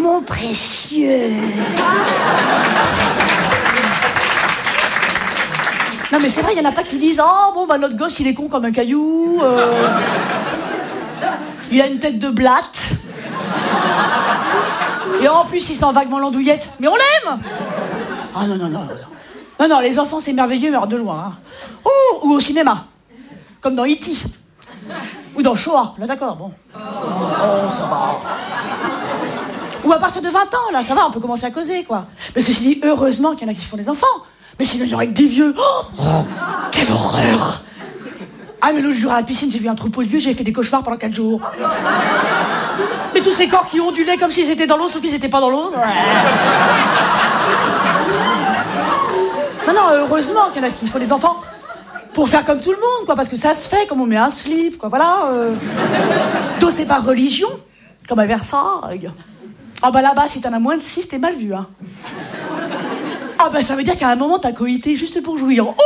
mon précieux. Non mais c'est vrai, il y en a pas qui disent « Oh bon bah notre gosse il est con comme un caillou, il a une tête de blatte. Et en plus il sent vaguement l'andouillette. Mais on l'aime !» Ah non, non, non. Non, non, les enfants c'est merveilleux, mais alors de loin. Hein. Oh, ou au cinéma. Comme dans E.T. Ou dans Shoah, là d'accord, bon. Oh, ça va. Ou à partir de 20 ans, là, ça va, on peut commencer à causer, quoi. Mais ceci dit, heureusement qu'il y en a qui font des enfants. Mais sinon, il y aurait que des vieux. Oh, quelle horreur. Ah, mais l'autre jour à la piscine, j'ai vu un troupeau de vieux, j'ai fait des cauchemars pendant 4 jours. Mais tous ces corps qui ondulaient comme s'ils étaient dans l'eau, sauf qu'ils n'étaient pas dans l'eau. Non, non, heureusement qu'il y en a qui font des enfants. Pour faire comme tout le monde, quoi, parce que ça se fait, comme on met un slip, quoi, voilà. D'autres, c'est par religion, comme à Versailles. Ah bah là-bas, si t'en as moins de 6, t'es mal vu, hein. Ah bah ça veut dire qu'à un moment, t'as coïté juste pour jouir. Oh,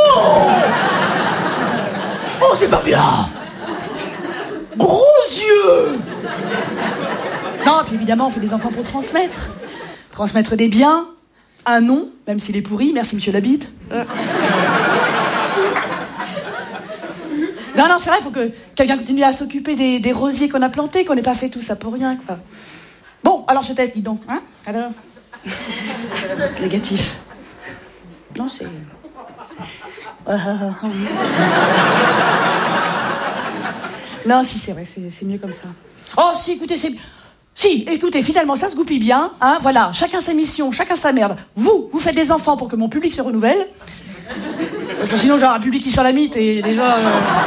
oh, c'est pas bien. Gros yeux. Non, puis évidemment, on fait des enfants pour transmettre. Transmettre des biens, un nom, même s'il est pourri, merci monsieur Labitte. Non, non, c'est vrai, il faut que quelqu'un continue à s'occuper des rosiers qu'on a plantés, qu'on n'ait pas fait tout ça pour rien, quoi. Bon, alors ce test, dis donc, hein. Alors négatif. Non, c'est... Non, si, c'est vrai, c'est mieux comme ça. Oh, si, écoutez, Si, écoutez, finalement, ça se goupille bien, hein, voilà, chacun sa mission, chacun sa merde. Vous faites des enfants pour que mon public se renouvelle. Parce que sinon, j'aurai un public qui sort la mythe et déjà...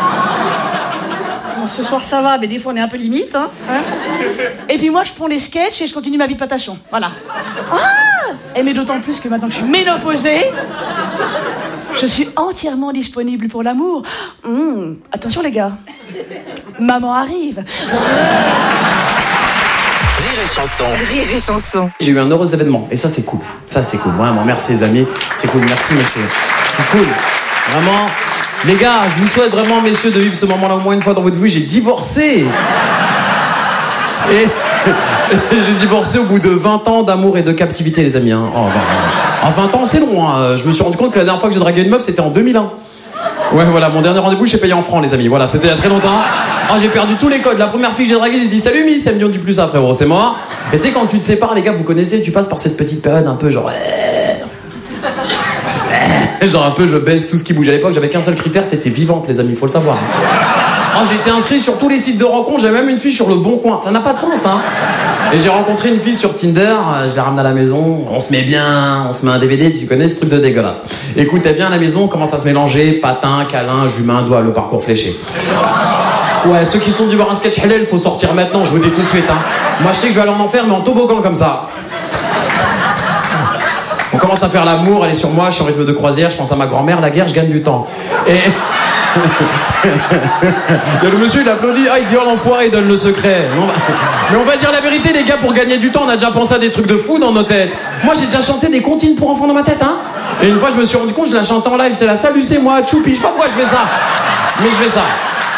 Bon, ce soir, ça va, mais des fois, on est un peu limite, hein. Et puis moi, je prends les sketchs et je continue ma vie de patachon. Voilà. Ah, et mais d'autant plus que maintenant que je suis ménopausée, je suis entièrement disponible pour l'amour. Attention, les gars. Maman arrive. Rire et chanson. Rire et chanson. J'ai eu un heureux événement et ça c'est cool. Ça c'est cool, vraiment. Merci les amis. C'est cool, merci monsieur. C'est cool. Vraiment. Les gars, je vous souhaite vraiment, messieurs, de vivre ce moment-là au moins une fois dans votre vie. J'ai divorcé. Et j'ai divorcé au bout de 20 ans d'amour et de captivité, les amis. Hein. Oh, 20 ans, c'est long. Hein. Je me suis rendu compte que la dernière fois que j'ai dragué une meuf, c'était en 2001. Ouais, voilà, mon dernier rendez-vous, j'ai payé en francs, les amis. Voilà, c'était il y a très longtemps. Oh, j'ai perdu tous les codes. La première fille que j'ai draguée, j'ai dit salut Miss, elle me dit on dit plus ça, frérot, c'est mort. Et tu sais, quand tu te sépares, les gars, vous connaissez, tu passes par cette petite période un peu genre. Genre un peu, je baisse tout ce qui bouge. À l'époque, j'avais qu'un seul critère, c'était vivante, les amis, faut le savoir. Oh, j'ai été inscrit sur tous les sites de rencontres, j'avais même une fille sur le Bon Coin. Ça n'a pas de sens, hein. Et j'ai rencontré une fille sur Tinder, je l'ai ramenée à la maison, on se met bien, on se met un DVD, tu connais ce truc de dégueulasse. Écoute, elle vient à la maison, on commence à se mélanger, patin, câlin, jumeau, doigt, le parcours fléché. Ouais, ceux qui sont dû voir un sketch halal, faut sortir maintenant, je vous dis tout de suite, hein. Moi, je sais que je vais aller en enfer, mais en toboggan comme ça. On commence à faire l'amour, elle est sur moi, je suis en rythme de croisière, je pense à ma grand-mère, la guerre, je gagne du temps. Et... il y a le monsieur, il applaudit, il dit oh l'enfoiré, il donne le secret. Mais on va dire la vérité, les gars, pour gagner du temps, on a déjà pensé à des trucs de fou dans nos têtes. Moi, j'ai déjà chanté des comptines pour enfants dans ma tête, hein. Et une fois, je me suis rendu compte, je la chante en live, c'est la salut, c'est moi, Choupi, je sais pas pourquoi je fais ça. Mais je fais ça.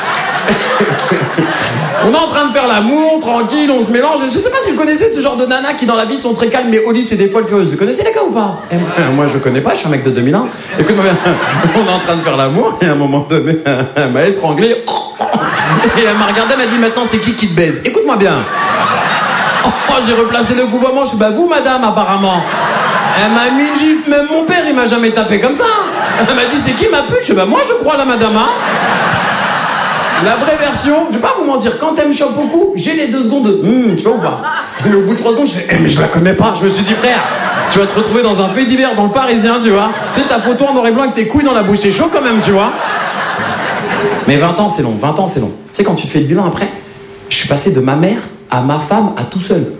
On est en train de faire l'amour, tranquille, on se mélange. Je sais pas si vous connaissez ce genre de nanas qui dans la vie sont très calmes mais au lit c'est des folles furieuses. Vous connaissez les gars ou pas? Moi je connais pas, je suis un mec de 2001. Écoute, on est en train de faire l'amour et à un moment donné, elle m'a étranglé. Et elle m'a regardé, elle m'a dit maintenant c'est qui te baise? Écoute-moi bien. Oh, j'ai replacé le gouvernement, je suis bah vous madame apparemment. Elle m'a mis une gifle, même mon père il m'a jamais tapé comme ça. Elle m'a dit c'est qui ma pute? Je suis bah moi je crois la madame, hein. La vraie version, je vais pas vous mentir, quand elle me chope beaucoup, j'ai les 2 secondes de tu vois ou pas? Et au bout de 3 secondes, je fais mais je la connais pas. Je me suis dit frère, tu vas te retrouver dans un fait divers dans le Parisien, tu vois. Tu sais, ta photo en noir et blanc avec tes couilles dans la bouche, c'est chaud quand même, tu vois. Mais 20 ans, c'est long, 20 ans, c'est long. Tu sais, quand tu te fais le bilan après, je suis passé de ma mère à ma femme à tout seul.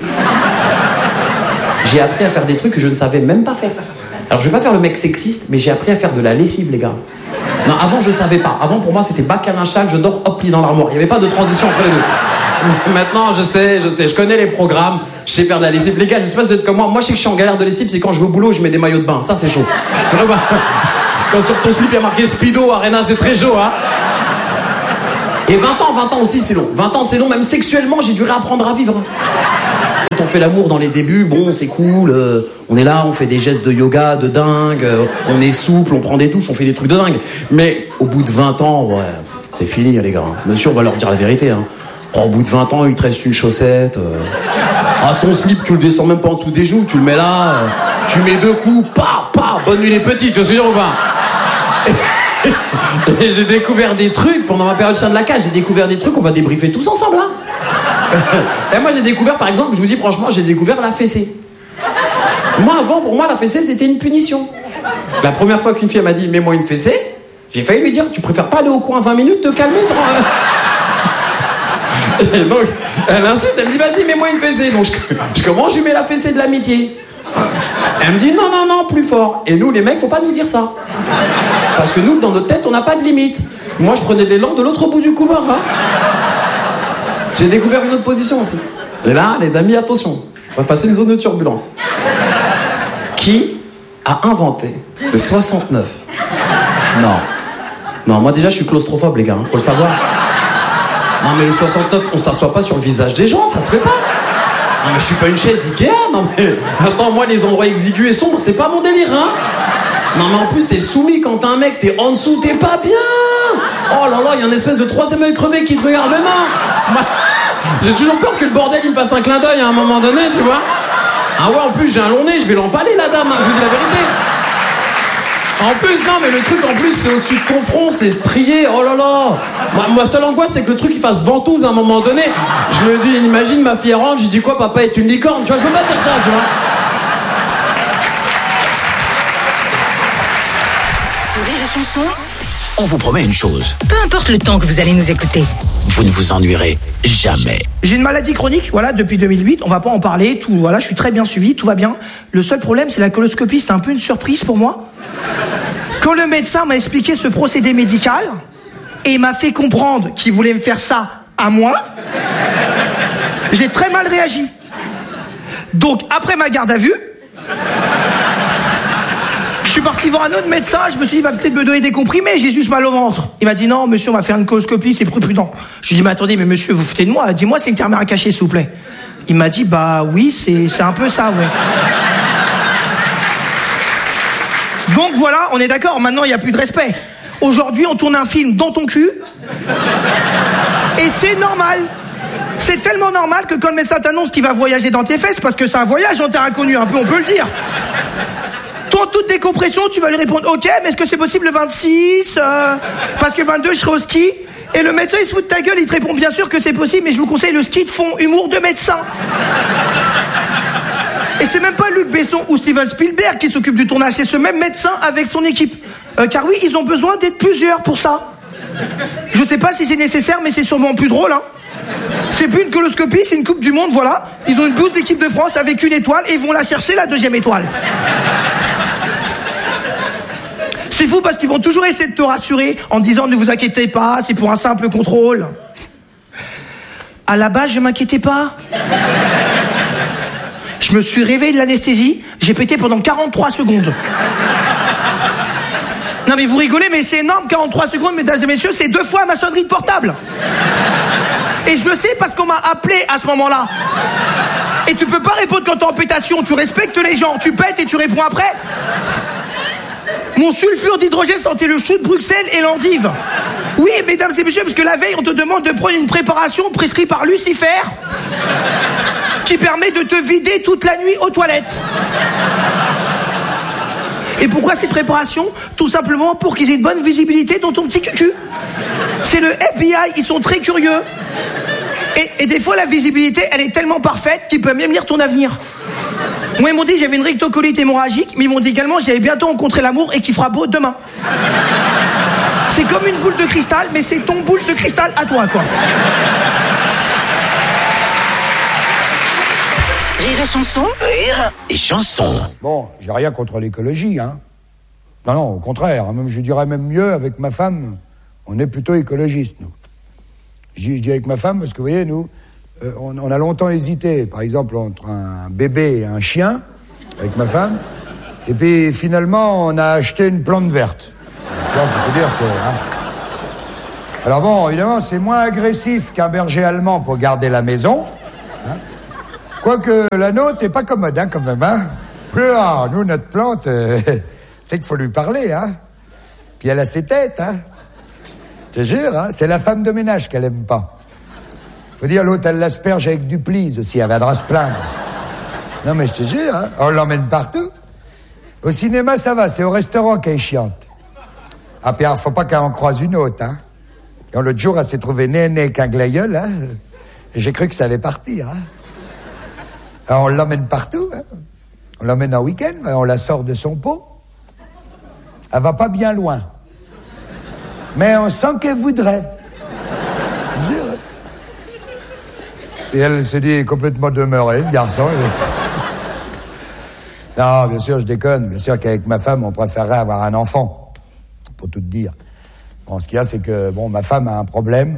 J'ai appris à faire des trucs que je ne savais même pas faire. Alors, je vais pas faire le mec sexiste, mais j'ai appris à faire de la lessive, les gars. Non, avant, je savais pas. Avant, pour moi, c'était bac à linchal, je dors, hop, lit dans l'armoire. Il n'y avait pas de transition entre les deux. Maintenant, je sais, je connais les programmes, je sais faire de la lessive. Les gars, je sais pas si vous êtes comme moi. Moi, je sais que je suis en galère de lessive, c'est quand je vais au boulot, je mets des maillots de bain. Ça, c'est chaud. C'est vrai, quand sur ton slip, il y a marqué Speedo, Arena, c'est très chaud, hein. Et 20 ans aussi, c'est long. 20 ans, c'est long, même sexuellement, j'ai dû réapprendre à vivre. Ton fait l'amour dans les débuts, bon, c'est cool, on est là, on fait des gestes de yoga de dingue, on est souple, on prend des douches, on fait des trucs de dingue. Mais au bout de 20 ans, ouais, c'est fini, les gars. Monsieur, on va leur dire la vérité, hein. Au bout de 20 ans, il te reste une chaussette. Ah, ton slip, tu le descends même pas en dessous des joues, tu le mets là, tu mets 2 coups, bonne nuit les petits, tu vois ce que je veux dire ou pas? Et j'ai découvert des trucs, pendant ma période chien de la cage, j'ai découvert des trucs, on va débriefer tous ensemble, là. Et moi, j'ai découvert, par exemple, je vous dis franchement, j'ai découvert la fessée. Moi, avant, pour moi, la fessée, c'était une punition. La première fois qu'une fille m'a dit, mets-moi une fessée, j'ai failli lui dire, tu préfères pas aller au coin 20 minutes, te calmer, Et donc, elle insiste, elle me dit, vas-y, mets-moi une fessée. Donc, je commence, je lui mets la fessée de l'amitié. Elle me dit, non, plus fort. Et nous, les mecs, faut pas nous dire ça. Parce que nous, dans notre tête, on n'a pas de limite. Moi, je prenais l'élan de l'autre bout du couloir. Hein. J'ai découvert une autre position aussi. Et là, les amis, attention. On va passer une zone de turbulence. Qui a inventé le 69? Non, moi déjà, je suis claustrophobe, les gars. Hein, faut le savoir. Non, mais le 69, on s'assoit pas sur le visage des gens, ça se fait pas. Non, mais je suis pas une chaise Ikea. Non, mais attends, moi, les endroits exigus et sombres, c'est pas mon délire, hein. Non, mais en plus, t'es soumis quand t'es un mec, t'es en dessous, t'es pas bien. Oh là là, il y a une espèce de 3e œil crevé qui te regarde. Mais non, moi, j'ai toujours peur que le bordel, il me fasse un clin d'œil à un moment donné, tu vois. Ah ouais, en plus, j'ai un long nez, je vais l'empaler, la dame, hein, je vous dis la vérité. En plus, non, mais le truc, en plus, c'est au-dessus de ton front, c'est strié, oh là là. Ma seule angoisse, c'est que le truc, il fasse ventouse à un moment donné. Je me dis, imagine, ma fille rentre, je dis quoi, papa est une licorne, tu vois, je peux pas dire ça, tu vois. Sur Rire et Chanson, on vous promet une chose. peu importe le temps que vous allez nous écouter. Vous ne vous ennuierez jamais. J'ai une maladie chronique, voilà, depuis 2008, on va pas en parler, tout, voilà, je suis très bien suivi, tout va bien. Le seul problème, c'est la coloscopie, c'était un peu une surprise pour moi. Quand le médecin m'a expliqué ce procédé médical, et m'a fait comprendre qu'il voulait me faire ça à moi, j'ai très mal réagi. Donc, après ma garde à vue, je suis parti voir un autre médecin, je me suis dit, il va peut-être me donner des comprimés, j'ai juste mal au ventre. Il m'a dit, non, monsieur, on va faire une coloscopie, c'est plus prudent. Je lui ai dit, mais attendez, mais monsieur, vous foutez de moi, dis-moi, c'est une caméra cachée, s'il vous plaît. Il m'a dit, bah oui, c'est un peu ça, ouais. Donc voilà, on est d'accord, maintenant il n'y a plus de respect. Aujourd'hui, on tourne un film dans ton cul, et c'est normal. C'est tellement normal que quand le médecin t'annonce qu'il va voyager dans tes fesses, parce que c'est un voyage en terre inconnue, un peu, on peut le dire. Toi, toute décompression, tu vas lui répondre, ok, mais est-ce que c'est possible le 26 parce que 22, je serai au ski. Et le médecin, il se fout de ta gueule, il te répond, bien sûr que c'est possible, mais je vous conseille le ski de fond, humour de médecin. Et c'est même pas Luc Besson ou Steven Spielberg qui s'occupe du tournage, c'est ce même médecin avec son équipe. Car oui, ils ont besoin d'être plusieurs pour ça. Je sais pas si c'est nécessaire, mais c'est sûrement plus drôle, hein. C'est plus une coloscopie, c'est une coupe du monde, voilà. Ils ont une blouse d'équipe de France avec une étoile et ils vont la chercher, la 2e étoile. C'est fou parce qu'ils vont toujours essayer de te rassurer en disant ne vous inquiétez pas, c'est pour un simple contrôle. À la base, je m'inquiétais pas. Je me suis réveillé de l'anesthésie, j'ai pété pendant 43 secondes. Non mais vous rigolez, mais c'est énorme, 43 secondes, mesdames et messieurs, c'est 2 fois ma sonnerie de portable. Et je le sais parce qu'on m'a appelé à ce moment-là. Et tu peux pas répondre quand t'es en pétation, tu respectes les gens, tu pètes et tu réponds après. Mon sulfure d'hydrogène sentait le chou de Bruxelles et l'endive. Oui, mesdames et messieurs, parce que la veille, on te demande de prendre une préparation prescrite par Lucifer qui permet de te vider toute la nuit aux toilettes. Et pourquoi cette préparation? Tout simplement pour qu'ils aient une bonne visibilité dans ton petit cucu. C'est le FBI, ils sont très curieux. Et des fois, la visibilité, elle est tellement parfaite qu'ils peuvent même lire ton avenir. Moi, ils m'ont dit j'avais une rectocolite hémorragique, mais ils m'ont dit également j'allais bientôt rencontrer l'amour et qu'il fera beau demain. C'est comme une boule de cristal, mais c'est ton boule de cristal à toi, quoi. Rire et Chanson. Rire et Chanson. Bon, j'ai rien contre l'écologie, hein. Non, au contraire. Même, je dirais même mieux, avec ma femme, on est plutôt écologistes, nous. Je dis avec ma femme parce que, vous voyez, nous, on a longtemps hésité, par exemple, entre un bébé et un chien, avec ma femme. Et puis, finalement, on a acheté une plante verte. Donc, je peux dire que... Hein. Alors bon, évidemment, c'est moins agressif qu'un berger allemand pour garder la maison. Hein. Quoique la nôtre est pas commode, hein, quand même, hein. Ah, nous, notre plante, c'est qu'il faut lui parler, hein. Puis elle a ses têtes, hein. Je te jure, hein, c'est la femme de ménage qu'elle aime pas. Faut dire, l'autre, elle l'asperge avec du please aussi, elle viendra se plaindre. Non, mais je te jure, hein, on l'emmène partout. Au cinéma, ça va, c'est au restaurant qu'elle est chiante. Ah, puis alors, faut pas qu'elle en croise une autre, hein. Et l'autre jour, elle s'est trouvée nez avec un glaïeul, hein. Et j'ai cru que ça allait partir, hein. Alors, on l'emmène partout, hein. On l'emmène en week-end, on la sort de son pot. Elle va pas bien loin. Mais on sent qu'elle voudrait. Et elle s'est dit complètement demeurée, ce garçon. Non, bien sûr, je déconne. Bien sûr qu'avec ma femme, on préférerait avoir un enfant. Pour tout te dire. Bon, ce qu'il y a, c'est que, bon, ma femme a un problème.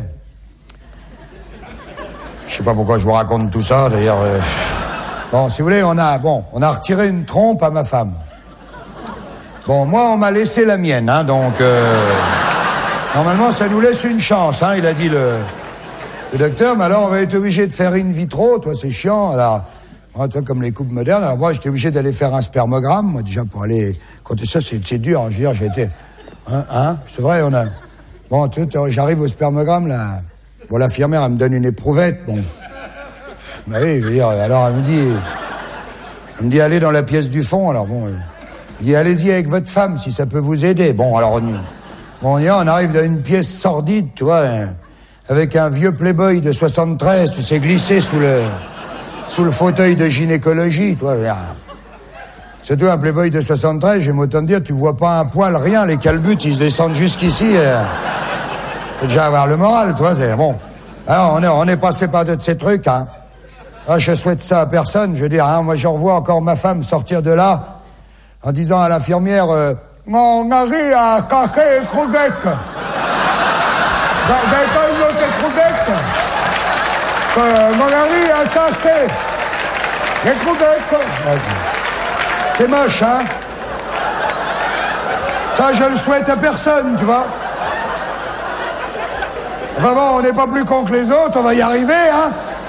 Je sais pas pourquoi je vous raconte tout ça, d'ailleurs. Bon, si vous voulez, on a retiré une trompe à ma femme. Bon, moi, on m'a laissé la mienne, hein, donc... Normalement, ça nous laisse une chance, hein, il a dit le docteur, mais alors on va être obligé de faire in vitro, toi, c'est chiant, alors... Moi, toi, comme les couples modernes, alors moi, j'étais obligé d'aller faire un spermogramme, moi, déjà, pour aller... Compter ça, c'est dur, hein, je veux dire, j'ai été... Hein, c'est vrai, on a... Bon, tu sais, j'arrive au spermogramme, là... Bon, l'infirmière, elle me donne une éprouvette, bon... Bah oui, je veux dire, alors elle me dit, allez dans la pièce du fond, alors bon... Elle dit, allez-y avec votre femme, si ça peut vous aider. Bon, alors on arrive dans une pièce sordide, tu vois, hein, avec un vieux playboy de 73, tu sais, glissé sous le fauteuil de gynécologie, tu vois. Surtout un playboy de 73, j'aime autant te dire, tu vois pas un poil, rien, les calbutes, ils se descendent jusqu'ici. Faut déjà avoir le moral, tu vois, c'est bon. Alors, on est passé par de ces trucs, hein. Ah, je souhaite ça à personne, je veux dire, hein, moi je revois encore ma femme sortir de là, en disant à l'infirmière, mon mari a caqué et croquette. Vous avez pas une autre croquette? Mon mari a caqué et croquette. C'est moche, hein? Ça, je le souhaite à personne, tu vois. Enfin bon, on n'est pas plus cons que les autres, on va y arriver, hein?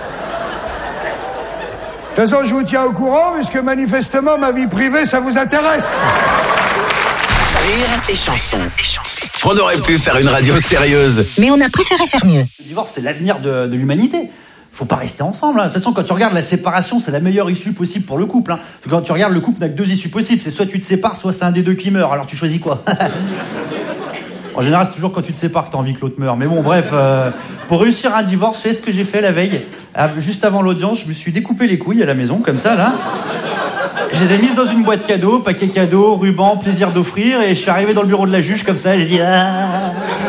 De toute façon, je vous tiens au courant, puisque manifestement, ma vie privée, ça vous intéresse. Rire et chanson. On aurait pu faire une radio sérieuse. Mais on a préféré faire mieux. Le divorce, c'est l'avenir de l'humanité. Faut pas rester ensemble, hein. De toute façon, quand tu regardes la séparation, c'est la meilleure issue possible pour le couple, hein. Quand tu regardes le couple, n'a que deux issues possibles. C'est soit tu te sépares, soit c'est un des deux qui meurt. Alors tu choisis quoi? En général, c'est toujours quand tu te sépares que t'as envie que l'autre meure. Mais bon, bref, pour réussir un divorce, c'est ce que j'ai fait la veille. Juste avant l'audience, je me suis découpé les couilles à la maison, comme ça, là. Je les ai mises dans une boîte cadeau, paquet cadeau, ruban, plaisir d'offrir, et je suis arrivé dans le bureau de la juge, comme ça, j'ai dit... Ah,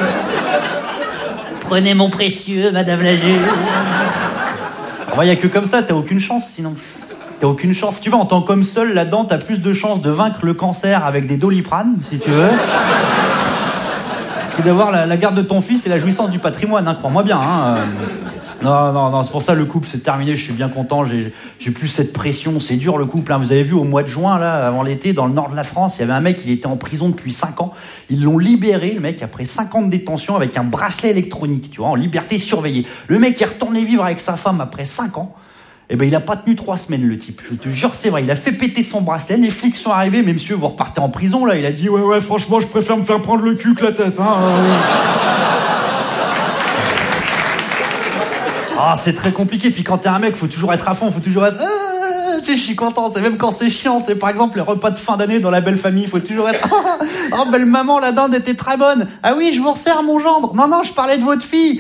prenez mon précieux, madame la juge. Il n'y a que comme ça, t'as aucune chance, sinon. T'as aucune chance. Si tu veux, en tant qu'homme seul, là-dedans, t'as plus de chances de vaincre le cancer avec des Doliprane, si tu veux, que d'avoir la garde de ton fils et la jouissance du patrimoine, hein, crois-moi bien, hein. Non, c'est pour ça le couple c'est terminé, je suis bien content, j'ai plus cette pression, c'est dur le couple, hein. Vous avez vu au mois de juin, là, avant l'été, dans le nord de la France, il y avait un mec, il était en prison depuis 5 ans, ils l'ont libéré, le mec, après 5 ans de détention, avec un bracelet électronique, tu vois, en liberté surveillée. Le mec est retourné vivre avec sa femme après 5 ans, et ben il a pas tenu 3 semaines le type, je te jure c'est vrai, il a fait péter son bracelet, les flics sont arrivés, mais monsieur vous repartez en prison là, il a dit ouais franchement je préfère me faire prendre le cul que la tête, hein. Ah, c'est très compliqué, puis quand t'es un mec, faut toujours être à fond, faut toujours être... je suis content, c'est même quand c'est chiant, c'est par exemple les repas de fin d'année dans la belle famille, faut toujours être... Oh, belle maman, la dinde était très bonne. Ah oui, je vous resserre mon gendre. Non, je parlais de votre fille.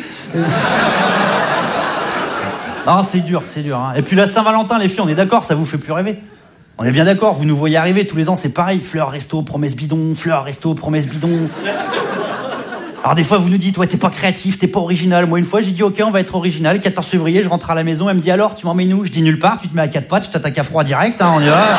Ah, c'est dur, hein. Et puis la Saint-Valentin, les filles, on est d'accord, ça vous fait plus rêver. On est bien d'accord, vous nous voyez arriver tous les ans, c'est pareil. Fleurs, resto, promesse bidon, fleurs, resto, promesse bidon. Alors des fois, vous nous dites, ouais, t'es pas créatif, t'es pas original. Moi, une fois, j'ai dit, ok, on va être original. 14 février, je rentre à la maison, elle me dit, alors, tu m'emmènes où? Je dis, nulle part, tu te mets à 4 pattes, tu t'attaques à froid direct, hein, on y va.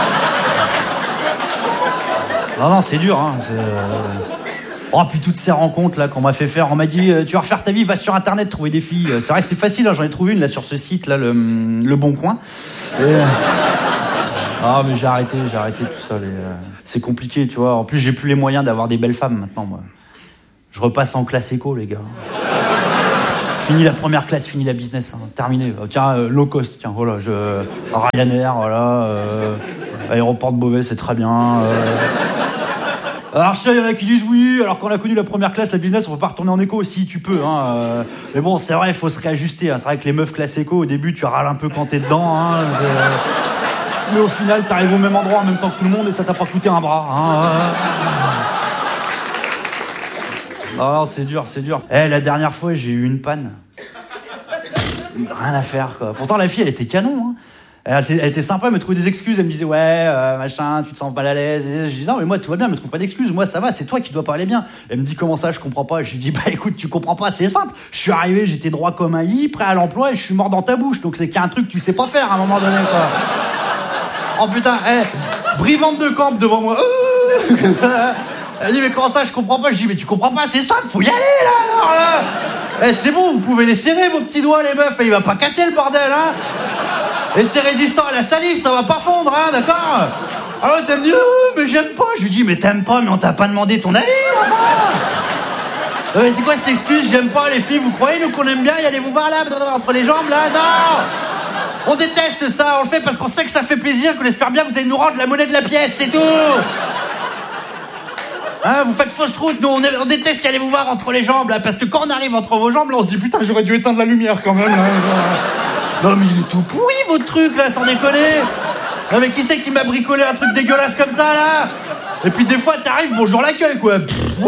Non, c'est dur, hein. Oh, puis toutes ces rencontres, là, qu'on m'a fait faire, on m'a dit, tu vas refaire ta vie, va sur Internet, trouver des filles. C'est vrai, c'est facile, hein, j'en ai trouvé une, là, sur ce site, là, le Bon Coin. Ah, mais j'ai arrêté tout ça. C'est compliqué, tu vois. En plus, j'ai plus les moyens d'avoir des belles femmes, maintenant, moi. Je repasse en classe éco, les gars. Fini la première classe, fini la business, hein, terminé. Tiens, low cost, tiens, voilà, Ryanair, voilà, aéroport de Beauvais, c'est très bien. Alors je sais, il y en a qui disent oui, alors qu'on a connu la première classe, la business, on peut pas retourner en éco, si tu peux, hein. Mais bon, c'est vrai, il faut se réajuster, hein. C'est vrai que les meufs classe éco, au début, tu râles un peu quand t'es dedans, hein. Mais au final, t'arrives au même endroit en même temps que tout le monde et ça t'a pas coûté un bras, hein. Non, c'est dur, c'est dur. La dernière fois, j'ai eu une panne. Rien à faire, quoi. Pourtant, la fille, elle était canon, hein. Elle était sympa, elle me trouvait des excuses. Elle me disait, ouais, machin, tu te sens pas à l'aise. Et je dis, non, mais moi, tout va bien, me trouve pas d'excuses. Moi, ça va, c'est toi qui dois pas aller bien. Elle me dit, comment ça, je comprends pas. Je lui dis, bah écoute, tu comprends pas, c'est simple. Je suis arrivé, j'étais droit comme un i, prêt à l'emploi et je suis mort dans ta bouche. Donc c'est qu'il y a un truc que tu sais pas faire à un moment donné, quoi. Oh putain, brivante de camp devant moi. Elle dit, mais comment ça, je comprends pas. Je dis, mais tu comprends pas, c'est simple, faut y aller, là, alors, là. C'est bon, vous pouvez les serrer, vos petits doigts, les meufs, il va pas casser le bordel, hein. Et c'est résistant à la salive, ça va pas fondre, hein, d'accord. Alors, t'as me dit, mais j'aime pas. Je lui dis, mais t'aimes pas, mais on t'a pas demandé ton avis, enfin. C'est quoi cette excuse, j'aime pas, les filles, vous croyez, nous, qu'on aime bien, y allez vous voir, là, entre les jambes, là, non. On déteste ça, on le fait parce qu'on sait que ça fait plaisir, qu'on espère bien que vous allez nous rendre la monnaie de la pièce, c'est tout. Hein, vous faites fausse route, nous on déteste y aller vous voir entre les jambes là, parce que quand on arrive entre vos jambes là, on se dit putain j'aurais dû éteindre la lumière quand même. Là. Non mais il est tout pourri votre truc là, sans déconner. Non mais qui c'est qui m'a bricolé un truc dégueulasse comme ça là? Et puis des fois t'arrives, bonjour l'accueil quoi. Wow.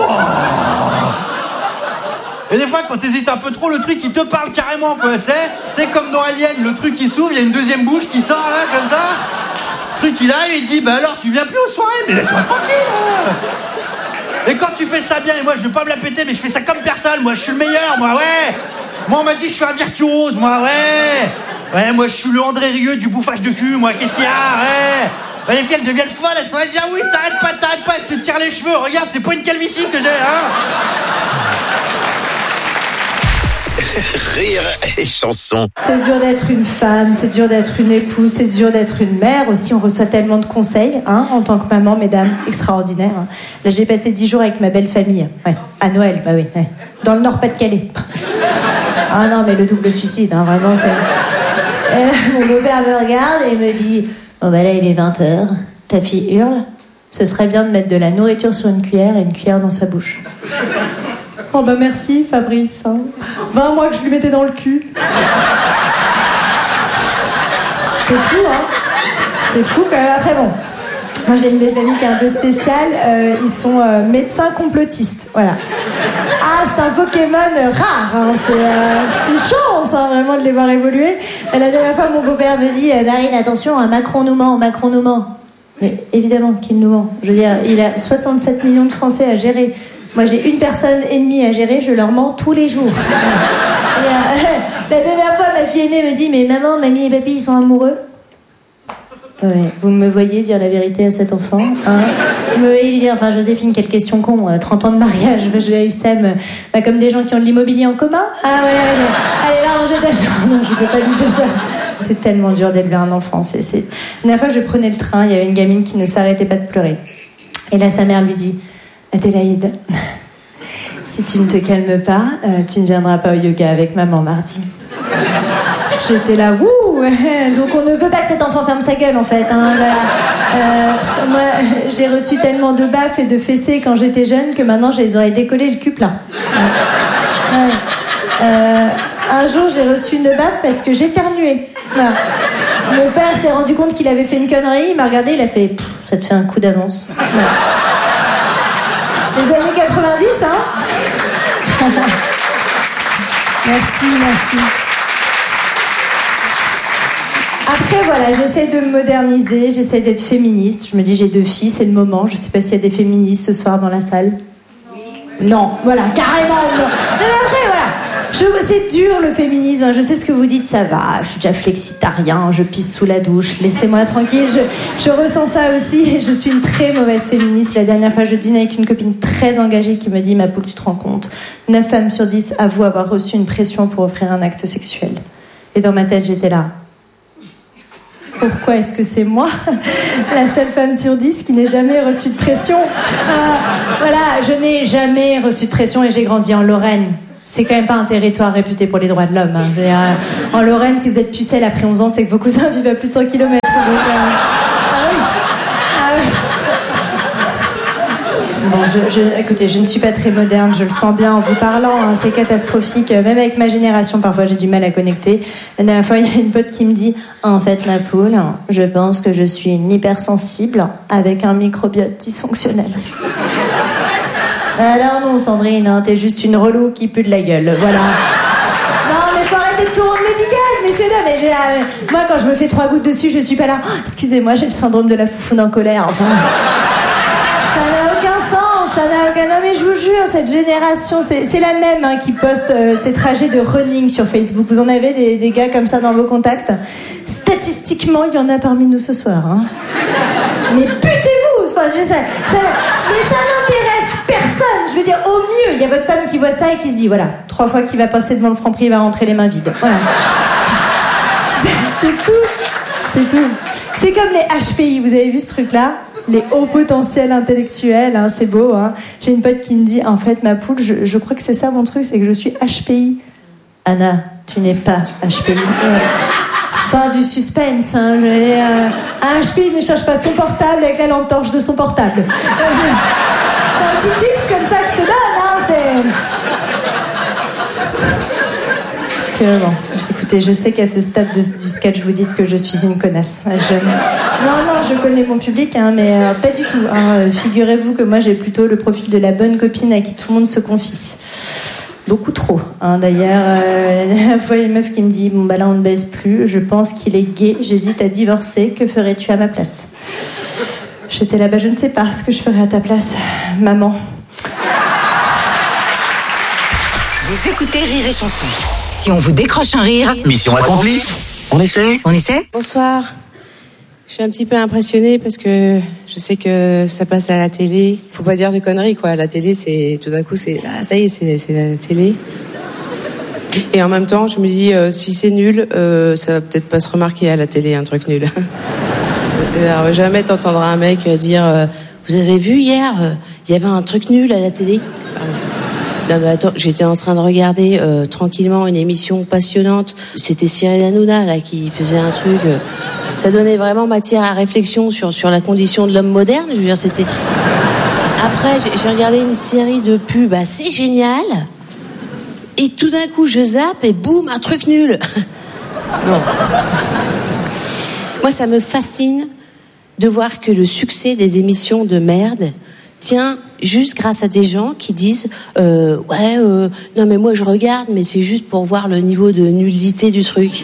Et des fois quand t'hésites un peu trop, le truc il te parle carrément quoi, tu sais. C'est comme dans Alien, le truc qui s'ouvre, il y a une deuxième bouche qui sort là comme ça. Le truc il arrive, il dit bah alors tu viens plus aux soirées, mais laisse-moi tranquille là. Et quand tu fais ça bien, et moi je vais pas me la péter, mais je fais ça comme personne, moi je suis le meilleur, moi ouais. Moi on m'a dit je suis un virtuose, moi ouais. Ouais, moi je suis le André Rieu du bouffage de cul, moi qu'est-ce qu'il y a, ouais. Les filles elles deviennent folles, elles sont là, ah oui t'arrêtes pas, tu te tires les cheveux, regarde c'est pas une calvitie que j'ai, hein. Rire et chanson. C'est dur d'être une femme, c'est dur d'être une épouse, c'est dur d'être une mère aussi. On reçoit tellement de conseils hein, en tant que maman, mesdames, extraordinaire. Hein. Là, j'ai passé 10 jours avec ma belle famille. Ouais, à Noël, bah oui. Ouais. Dans le Nord-Pas-de-Calais. Ah non, mais le double suicide, hein, vraiment. Et là, mon beau-père me regarde et me dit oh bah là, il est 20h. Ta fille hurle. Ce serait bien de mettre de la nourriture sur une cuillère et une cuillère dans sa bouche. Oh bah merci Fabrice, hein. 20 mois que je lui mettais dans le cul. C'est fou, hein. C'est fou quand même. Après bon, moi j'ai une belle famille qui est un peu spéciale. Ils sont médecins complotistes, voilà. Ah c'est un Pokémon rare, hein. C'est une chance hein, vraiment de les voir évoluer. La dernière fois mon beau-père me dit Marine attention, hein, Macron nous ment. Mais évidemment qu'il nous ment. Je veux dire, il a 67 millions de Français à gérer. Moi, j'ai une personne ennemie à gérer, je leur mens tous les jours. Et, la dernière fois, ma fille aînée me dit mais maman, mamie et papy, ils sont amoureux. Ouais, vous me voyez dire la vérité à cet enfant hein. Il lui dit, enfin Joséphine, quelle question con, 30 ans de mariage, ils s'aiment comme des gens qui ont de l'immobilier en commun. Ah ouais, allez va ranger ta chambre. Non, je peux pas lui dire ça. C'est tellement dur d'élever un enfant. La dernière fois, je prenais le train, il y avait une gamine qui ne s'arrêtait pas de pleurer. Et là, sa mère lui dit Adélaïde, si tu ne te calmes pas, tu ne viendras pas au yoga avec maman mardi. J'étais là, wouh. Donc on ne veut pas que cet enfant ferme sa gueule en fait. Hein, voilà. Moi, j'ai reçu tellement de baffes et de fessées quand j'étais jeune que maintenant j'ai les oreilles décollées, le cul plat. Ouais. Un jour, j'ai reçu une baffe parce que j'éternuais. Voilà. Mon père s'est rendu compte qu'il avait fait une connerie. Il m'a regardé, il a fait ça te fait un coup d'avance. Voilà. Les années 90, hein. Merci. Après, voilà, j'essaie de me moderniser, j'essaie d'être féministe. Je me dis, j'ai 2 filles, c'est le moment. Je sais pas s'il y a des féministes ce soir dans la salle. Non, voilà, carrément non. Mais après, voilà. C'est dur le féminisme, je sais ce que vous dites, ça va, je suis déjà flexitarien, je pisse sous la douche, laissez-moi tranquille, je ressens ça aussi et je suis une très mauvaise féministe. La dernière fois, je dînais avec une copine très engagée qui me dit « Ma poule, tu te rends compte, 9 femmes sur 10 avouent avoir reçu une pression pour offrir un acte sexuel. » Et dans ma tête, j'étais là. Pourquoi est-ce que c'est moi, la seule femme sur 10 qui n'ait jamais reçu de pression Voilà, je n'ai jamais reçu de pression et j'ai grandi en Lorraine. c'est quand même pas un territoire réputé pour les droits de l'homme. Hein. Je veux dire, en Lorraine, si vous êtes pucelle après 11 ans, c'est que vos cousins vivent à plus de 100 km. Donc, ah oui. Bon, écoutez, je ne suis pas très moderne, je le sens bien en vous parlant, hein, c'est catastrophique. Même avec ma génération, parfois, j'ai du mal à connecter. La dernière fois, il y a une pote qui me dit « En fait, ma poule, je pense que je suis une hypersensible avec un microbiote dysfonctionnel. » Alors non, Sandrine, hein, t'es juste une relou qui pue de la gueule, voilà. Non, mais faut arrêter de tourner médical, messieurs, mais moi, quand je me fais 3 gouttes dessus, je suis pas là. Oh, excusez-moi, j'ai le syndrome de la foufoune en colère, enfin... Ça n'a aucun sens, ça n'a aucun... Non mais je vous jure, cette génération, c'est la même hein, qui poste ces trajets de running sur Facebook. Vous en avez des gars comme ça dans vos contacts? Statistiquement, il y en a parmi nous ce soir. Hein. Mais butez-vous enfin, mais ça n'intéresse personne. Je veux dire, au mieux, il y a votre femme qui voit ça et qui se dit, voilà, 3 fois qu'il va passer devant le Franprix, il va rentrer les mains vides. Voilà. C'est tout. C'est tout. C'est comme les HPI, vous avez vu ce truc-là? Les hauts potentiels intellectuels, hein, c'est beau. Hein. J'ai une pote qui me dit, en fait, ma poule, je crois que c'est ça mon truc, c'est que je suis HPI. Anna, tu n'es pas HPI. Fin du suspense. Hein. Un HPI ne cherche pas son portable avec la lampe torche de son portable. C'est un petit tips comme ça que je te donne. Hein, bon, écoutez, je sais qu'à ce stade du sketch, vous dites que je suis une connasse. Non, je connais mon public, hein, mais pas du tout. Hein. Figurez-vous que moi, j'ai plutôt le profil de la bonne copine à qui tout le monde se confie. Beaucoup trop. Hein. D'ailleurs, la dernière fois, il y a une meuf qui me dit « Bon, bah là, on ne baise plus. Je pense qu'il est gay. J'hésite à divorcer. Que ferais-tu à ma place ?» J'étais là-bas, je ne sais pas ce que je ferais à ta place, maman. Vous écoutez Rire et Chanson. Si on vous décroche un rire... Mission accomplie. On essaie? Bonsoir. Je suis un petit peu impressionnée parce que je sais que ça passe à la télé. Faut pas dire de conneries, quoi. La télé, c'est... Tout d'un coup, c'est... Ah, ça y est, c'est la télé. Et en même temps, je me dis, si c'est nul, ça va peut-être pas se remarquer à la télé, un truc nul. Alors, jamais t'entendras un mec dire vous avez vu hier, il y avait un truc nul à la télé. Non mais attends, j'étais en train de regarder tranquillement une émission passionnante. C'était Cyril Hanouna là qui faisait un truc. Ça donnait vraiment matière à réflexion sur la condition de l'homme moderne. Je veux dire, c'était. Après, j'ai regardé une série de pubs assez géniale. Et tout d'un coup, je zappe et boum, un truc nul. Non. Moi, ça me fascine de voir que le succès des émissions de merde tient juste grâce à des gens qui disent non mais moi je regarde mais c'est juste pour voir le niveau de nullité du truc.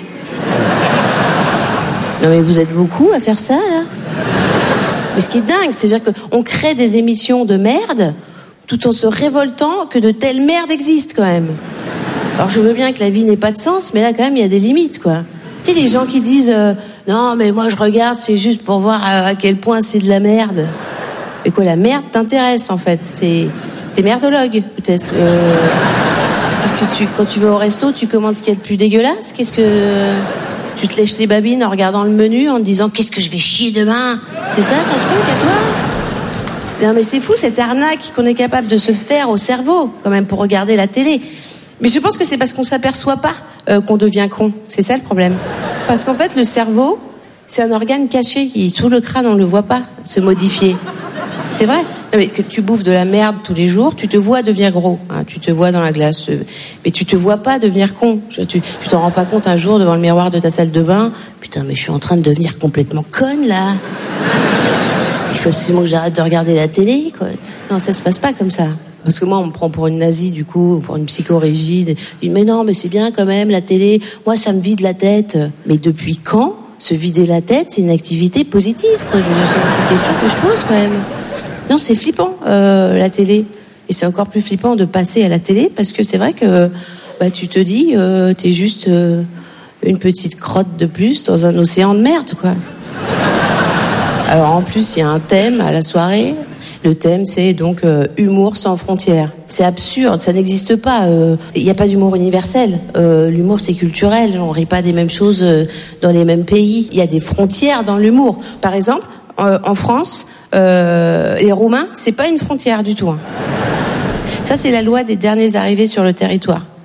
Non mais vous êtes beaucoup à faire ça là. Mais ce qui est dingue, c'est-à-dire qu'on crée des émissions de merde tout en se révoltant que de telles merdes existent quand même. Alors je veux bien que la vie n'ait pas de sens, mais là quand même il y a des limites quoi. Tu sais les gens qui disent non mais moi je regarde c'est juste pour voir à quel point c'est de la merde. Mais quoi, la merde t'intéresse en fait. T'es merdologue peut-être. Qu'est-ce que quand tu vas au resto, tu commandes ce qu'il y a de plus dégueulasse? Qu'est-ce que tu te lèches les babines en regardant le menu en te disant qu'est-ce que je vais chier demain? C'est ça ton truc à toi? Non mais c'est fou cette arnaque qu'on est capable de se faire au cerveau quand même pour regarder la télé. Mais je pense que c'est parce qu'on s'aperçoit pas qu'on devient con. C'est ça le problème. Parce qu'en fait le cerveau c'est un organe caché. Il est sous le crâne, on le voit pas se modifier. C'est vrai. Non, mais que tu bouffes de la merde tous les jours, tu te vois devenir gros. Hein, tu te vois dans la glace. Mais tu te vois pas devenir con. Tu t'en rends pas compte un jour devant le miroir de ta salle de bain. Putain, mais je suis en train de devenir complètement conne, là. Il faut absolument que j'arrête de regarder la télé, quoi. Non, ça se passe pas comme ça. Parce que moi, on me prend pour une nazie, du coup, pour une psychorigide. Mais non, mais c'est bien quand même, la télé. Moi, ça me vide la tête. Mais depuis quand se vider la tête, c'est une activité positive, quoi. Je veux dire, c'est une question que je pose, quand même. Non, c'est flippant, la télé. Et c'est encore plus flippant de passer à la télé parce que c'est vrai que tu te dis, t'es juste une petite crotte de plus dans un océan de merde, quoi. Alors en plus, il y a un thème à la soirée. Le thème, c'est donc humour sans frontières. C'est absurde, ça n'existe pas. Il n'y a pas d'humour universel. L'humour, c'est culturel. On rit pas des mêmes choses dans les mêmes pays. Il y a des frontières dans l'humour. Par exemple, en France, les Roumains, c'est pas une frontière du tout. Hein. Ça, c'est la loi des derniers arrivés sur le territoire.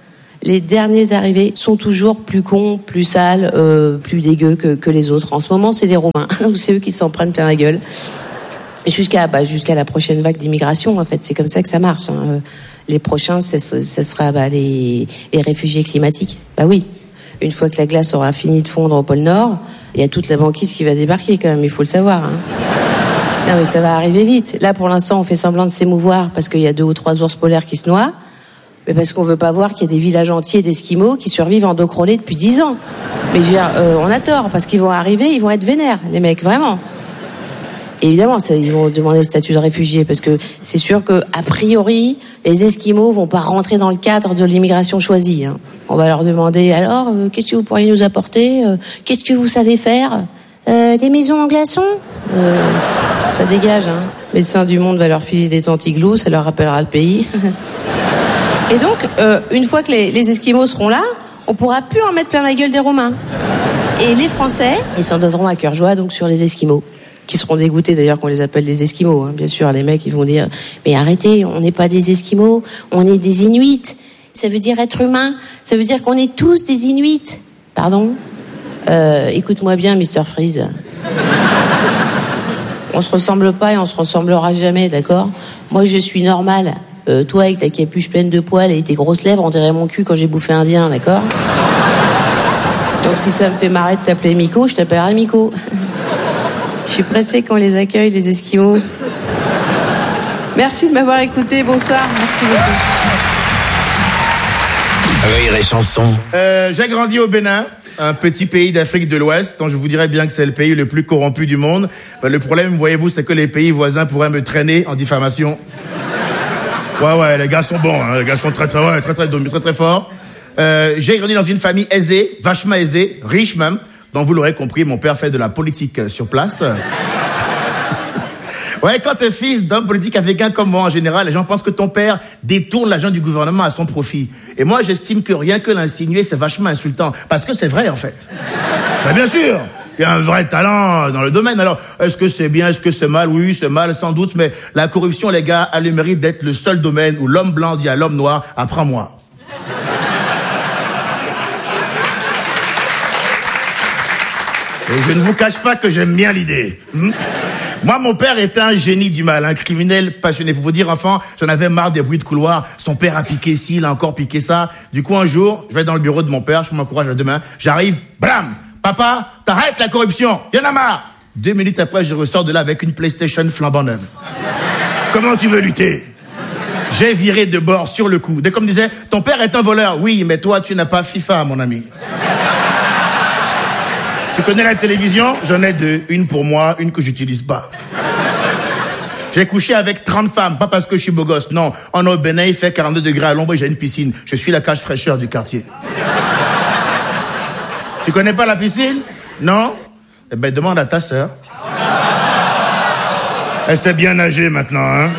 les derniers arrivés sont toujours plus cons, plus sales, plus dégueux que les autres. En ce moment, c'est les Roumains. C'est eux qui s'en prennent plein la gueule. Jusqu'à la prochaine vague d'immigration, en fait. C'est comme ça que ça marche. Hein. Les prochains, ce sera les réfugiés climatiques. Bah oui. Une fois que la glace aura fini de fondre au pôle Nord, il y a toute la banquise qui va débarquer quand même, il faut le savoir. Hein. Non mais ça va arriver vite. Là, pour l'instant, on fait semblant de s'émouvoir parce qu'il y a 2 ou 3 ours polaires qui se noient. Mais parce qu'on veut pas voir qu'il y a des villages entiers d'Esquimaux qui survivent en dos crawlé depuis 10 ans. Mais je veux dire, on a tort, parce qu'ils vont arriver, ils vont être vénères, les mecs, vraiment. Et évidemment, ils vont demander le statut de réfugié, parce que c'est sûr que, a priori, les Esquimaux vont pas rentrer dans le cadre de l'immigration choisie. Hein. On va leur demander, alors, qu'est-ce que vous pourriez nous apporter qu'est-ce que vous savez faire des maisons en glaçons ça dégage, hein. Médecins du Monde va leur filer des tantiglous, ça leur rappellera le pays. Et donc, une fois que les Esquimaux seront là, on pourra plus en mettre plein la gueule des Roumains. Et les Français, ils s'en donneront à cœur joie donc sur les Esquimaux, qui seront dégoûtés d'ailleurs qu'on les appelle des Esquimaux. Hein. Bien sûr, les mecs, ils vont dire « Mais arrêtez, on n'est pas des Esquimaux, on est des Inuits. Ça veut dire être humain, ça veut dire qu'on est tous des Inuits. » Pardon ? Écoute-moi bien, Mr. Freeze. On se ressemble pas et on se ressemblera jamais, d'accord ? Moi, je suis normal. Toi, avec ta capuche pleine de poils et tes grosses lèvres, on dirait mon cul quand j'ai bouffé indien, d'accord ? Donc si ça me fait marrer de t'appeler Miko, je t'appellerai Miko. Je suis pressée qu'on les accueille, les Esquimaux. Merci de m'avoir écouté, bonsoir, merci beaucoup. Rire et chanson. J'ai grandi au Bénin, un petit pays d'Afrique de l'Ouest, dont je vous dirais bien que c'est le pays le plus corrompu du monde. Le problème, voyez-vous, c'est que les pays voisins pourraient me traîner en diffamation. Ouais, les gars sont bons, hein. Les gars sont très forts. J'ai grandi dans une famille aisée, vachement aisée, riche même, dont vous l'aurez compris, mon père fait de la politique sur place. Ouais, quand t'es fils d'homme politique africain comme moi, en général, les gens pensent que ton père détourne l'argent du gouvernement à son profit. Et moi, j'estime que rien que l'insinuer, c'est vachement insultant. Parce que c'est vrai, en fait. Ben, bien sûr, il y a un vrai talent dans le domaine. Alors, est-ce que c'est bien, est-ce que c'est mal? Oui, c'est mal, sans doute, mais la corruption, les gars, a le mérite d'être le seul domaine où l'homme blanc dit à l'homme noir, apprends-moi. Et je ne vous cache pas que j'aime bien l'idée. Moi, mon père était un génie du mal, un criminel passionné. Pour vous dire, enfant, j'en avais marre des bruits de couloir. Son père a piqué ci, il a encore piqué ça. Du coup, un jour, je vais dans le bureau de mon père, je m'encourage à demain. J'arrive, blam! Papa, t'arrêtes la corruption, y'en a marre! 2 minutes après, je ressors de là avec une PlayStation flambant neuve. Comment tu veux lutter? J'ai viré de bord sur le coup. Dès qu'on me disait, ton père est un voleur. Oui, mais toi, tu n'as pas FIFA, mon ami. Tu connais la télévision? J'en ai 2. Une pour moi, une que j'utilise pas. J'ai couché avec 30 femmes, pas parce que je suis beau gosse, non. En au Bénin, il fait 42 degrés à l'ombre et j'ai une piscine. Je suis la cage fraîcheur du quartier. Tu connais pas la piscine? Non? Eh ben, demande à ta sœur. Elle sait bien nager maintenant, hein?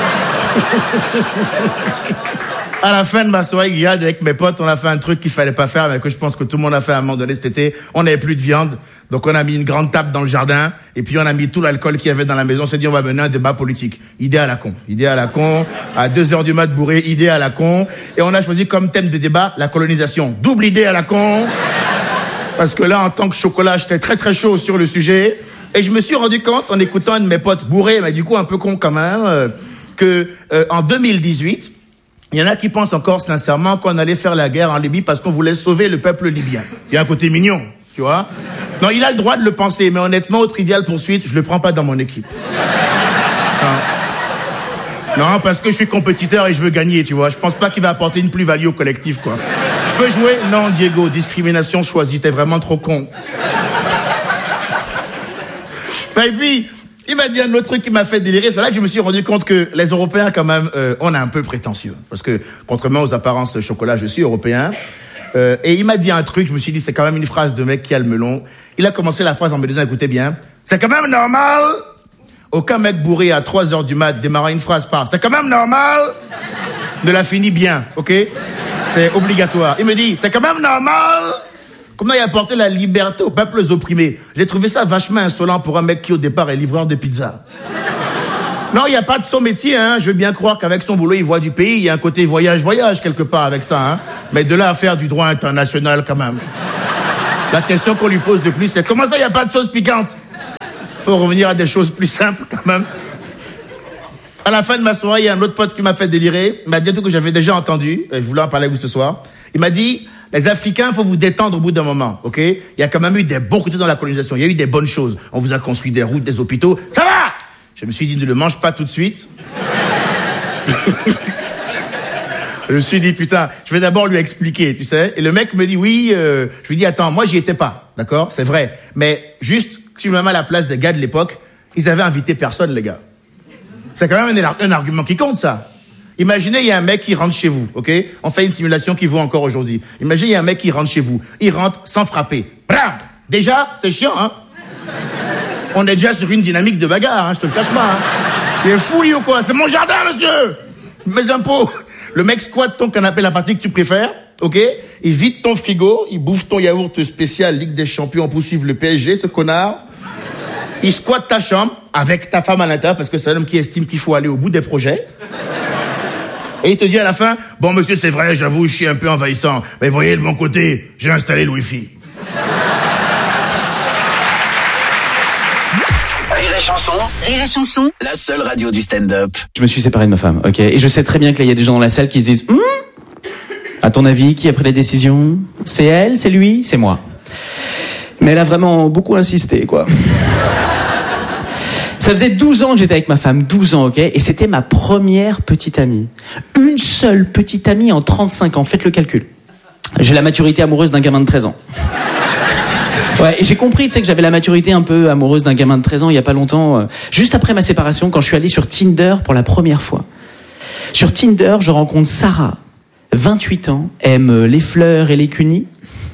À la fin de ma soirée grillade avec mes potes, on a fait un truc qu'il fallait pas faire, mais que je pense que tout le monde a fait à un moment donné cet été. On n'avait plus de viande, donc on a mis une grande table dans le jardin, et puis on a mis tout l'alcool qu'il y avait dans la maison. On s'est dit, on va mener un débat politique. Idée à la con. À 2h du mat bourré, idée à la con. Et on a choisi comme thème de débat la colonisation. Double idée à la con. Parce que là, en tant que chocolat, j'étais très très chaud sur le sujet. Et je me suis rendu compte, en écoutant un de mes potes bourrés, mais du coup un peu con quand même, que en 2018, il y en a qui pensent encore sincèrement qu'on allait faire la guerre en Libye parce qu'on voulait sauver le peuple libyen. Il y a un côté mignon, tu vois. Non, il a le droit de le penser, mais honnêtement, au Trivial Poursuite, je le prends pas dans mon équipe. Non, parce que je suis compétiteur et je veux gagner, tu vois. Je pense pas qu'il va apporter une plus-value au collectif, quoi. Je peux jouer? Non, Diego, discrimination choisie, t'es vraiment trop con. Et puis, il m'a dit un autre truc qui m'a fait délirer. C'est là que je me suis rendu compte que les Européens, quand même, on est un peu prétentieux. Parce que, contrairement aux apparences chocolat, je suis européen. Et il m'a dit un truc, je me suis dit, c'est quand même une phrase de mec qui a le melon. Il a commencé la phrase en me disant, écoutez bien, c'est quand même normal. Aucun mec bourré à 3h du mat démarra une phrase par, c'est quand même normal. Ne la finit bien, ok? C'est obligatoire. Il me dit, c'est quand même normal. Comment il a apporté la liberté aux peuples opprimés. J'ai trouvé ça vachement insolent pour un mec qui, au départ, est livreur de pizza. Non, il n'y a pas de son métier, hein. Je veux bien croire qu'avec son boulot, il voit du pays. Il y a un côté voyage quelque part avec ça, hein. Mais de là à faire du droit international, quand même. La question qu'on lui pose de plus, c'est comment ça, il n'y a pas de sauce piquante? Faut revenir à des choses plus simples, quand même. À la fin de ma soirée, il y a un autre pote qui m'a fait délirer. Il m'a dit un truc que j'avais déjà entendu. Et je voulais en parler avec vous ce soir. Il m'a dit, les Africains, faut vous détendre au bout d'un moment, ok? Il y a quand même eu des bons côtés dans la colonisation. Il y a eu des bonnes choses. On vous a construit des routes, des hôpitaux. Ça va! Je me suis dit, ne le mange pas tout de suite. Je me suis dit, putain, je vais d'abord lui expliquer, tu sais. Et le mec me dit, oui, je lui dis, attends, moi, j'y étais pas, d'accord? C'est vrai. Mais juste, si je me mets à la place des gars de l'époque, ils avaient invité personne, les gars. C'est quand même un argument qui compte, ça. Imaginez, il y a un mec qui rentre chez vous, ok? On fait une simulation qui vaut encore aujourd'hui. Imaginez, il y a un mec qui rentre chez vous. Il rentre sans frapper. Bram! Déjà, c'est chiant, hein? On est déjà sur une dynamique de bagarre, hein, je te le cache pas, hein. Il est fou, lui, ou quoi? C'est mon jardin, monsieur! Mes impôts! Le mec squatte ton canapé, la partie que tu préfères, ok? Il vide ton frigo, il bouffe ton yaourt spécial Ligue des Champions pour suivre le PSG, ce connard. Il squatte ta chambre avec ta femme à l'intérieur parce que c'est un homme qui estime qu'il faut aller au bout des projets. Et il te dit à la fin, bon monsieur, c'est vrai, j'avoue, je suis un peu envahissant, mais voyez de mon côté, j'ai installé le Wi-Fi. Rire et chanson, la seule radio du stand-up. Je me suis séparé de ma femme, ok? Et je sais très bien que là, il y a des gens dans la salle qui se disent, à ton avis, qui a pris les décisions? C'est elle, c'est lui, c'est moi. Mais elle a vraiment beaucoup insisté, quoi. Ça faisait 12 ans que j'étais avec ma femme, 12 ans, ok? Et c'était ma première petite amie. Une seule petite amie en 35 ans, faites le calcul. J'ai la maturité amoureuse d'un gamin de 13 ans. Ouais, et j'ai compris, tu sais, que j'avais la maturité un peu amoureuse d'un gamin de 13 ans il y a pas longtemps, juste après ma séparation, quand je suis allé sur Tinder pour la première fois. Sur Tinder, je rencontre Sarah, 28 ans, aime les fleurs et les cunis.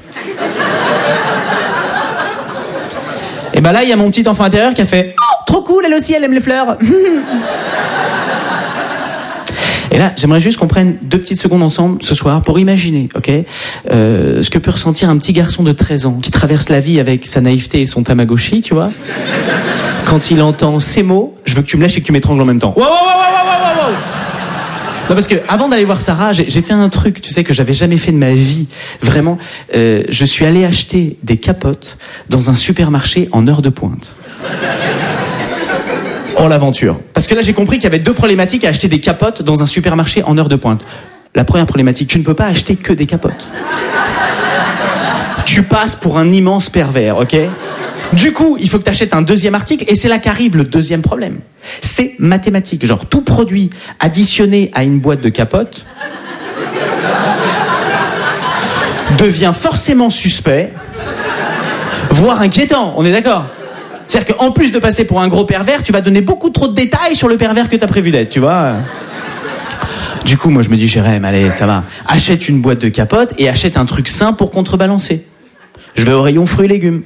Et ben là, il y a mon petit enfant intérieur qui a fait « Oh, trop cool, elle aussi, elle aime les fleurs !» Et là, j'aimerais juste qu'on prenne 2 petites secondes ensemble ce soir pour imaginer, ok, ce que peut ressentir un petit garçon de 13 ans qui traverse la vie avec sa naïveté et son Tamagotchi, tu vois. Quand il entend ces mots, je veux que tu me lâches et que tu m'étrangles en même temps. Wow, wow, wow, wow, wow, wow. Non, parce que avant d'aller voir Sarah, j'ai fait un truc, tu sais, que j'avais jamais fait de ma vie. Vraiment, je suis allé acheter des capotes dans un supermarché en heure de pointe. Oh, l'aventure. Parce que là, j'ai compris qu'il y avait 2 problématiques à acheter des capotes dans un supermarché en heure de pointe. La première problématique, tu ne peux pas acheter que des capotes. Tu passes pour un immense pervers, ok? Du coup, il faut que tu achètes un deuxième article, et c'est là qu'arrive le deuxième problème. C'est mathématique. Genre, tout produit additionné à une boîte de capotes devient forcément suspect, voire inquiétant, on est d'accord? C'est-à-dire qu'en plus de passer pour un gros pervers, tu vas donner beaucoup trop de détails sur le pervers que t'as prévu d'être, tu vois. Du coup, moi, je me dis, Jérém, allez, ça va. Achète une boîte de capotes et achète un truc sain pour contrebalancer. Je vais au rayon fruits et légumes.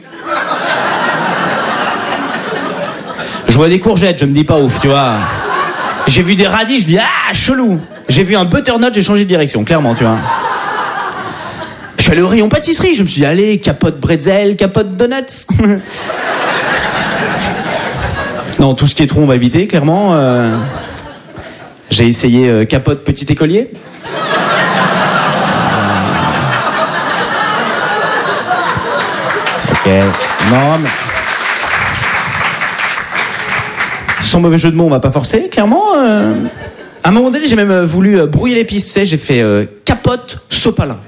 Je vois des courgettes, je me dis pas ouf, tu vois. J'ai vu des radis, je dis, ah, chelou. J'ai vu un butternut, j'ai changé de direction, clairement, tu vois. Je suis allé au rayon pâtisserie, je me suis dit, allez, capote bretzel, capote donuts. Non, tout ce qui est trop, on va éviter, clairement. J'ai essayé capote petit écolier. Ok, non, mais... Sans mauvais jeu de mots, on va pas forcer, clairement. À un moment donné, j'ai même voulu brouiller les pistes, tu sais, j'ai fait capote sopalin.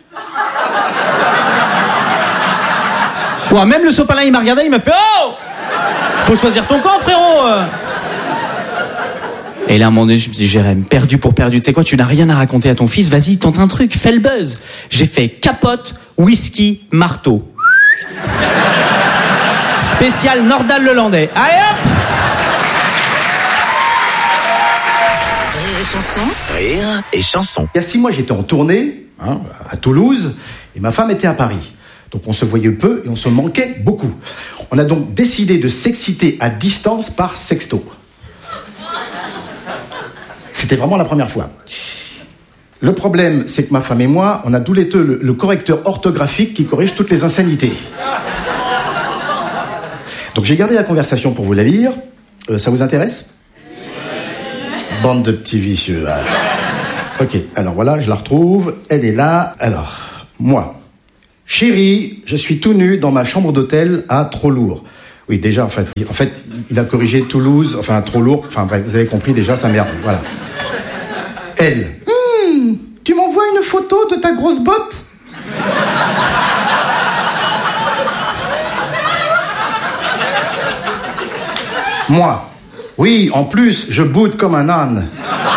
Ouais, même le sopalin, il m'a regardé, il m'a fait « Oh !» Faut choisir ton camp, frérot. Et là, à un moment donné, je me dis, Jérém, perdu pour perdu. Tu sais quoi, tu n'as rien à raconter à ton fils. Vas-y, tente un truc, fais le buzz. J'ai fait capote, whisky, marteau. Spécial Nordal-Lelandais. Allez hop. Rire et chanson. Rire et chanson. Il y a 6 mois, j'étais en tournée, à Toulouse, et ma femme était à Paris. Donc on se voyait peu et on se manquait beaucoup. On a donc décidé de s'exciter à distance par sexto. C'était vraiment la première fois. Le problème, c'est que ma femme et moi, on a tous les deux le correcteur orthographique qui corrige toutes les insanités. Donc j'ai gardé la conversation pour vous la lire. Ça vous intéresse ? Bande de petits vicieux. Ok, alors voilà, je la retrouve. Elle est là. Alors, moi. Chérie, je suis tout nu dans ma chambre d'hôtel à Trop Lourd. Oui, déjà, en fait, il a corrigé Toulouse, enfin, Trop Lourd. Enfin, bref, vous avez compris, déjà, ça merde. Voilà. Elle. Tu m'envoies une photo de ta grosse botte ? Moi. Oui, en plus, je boude comme un âne.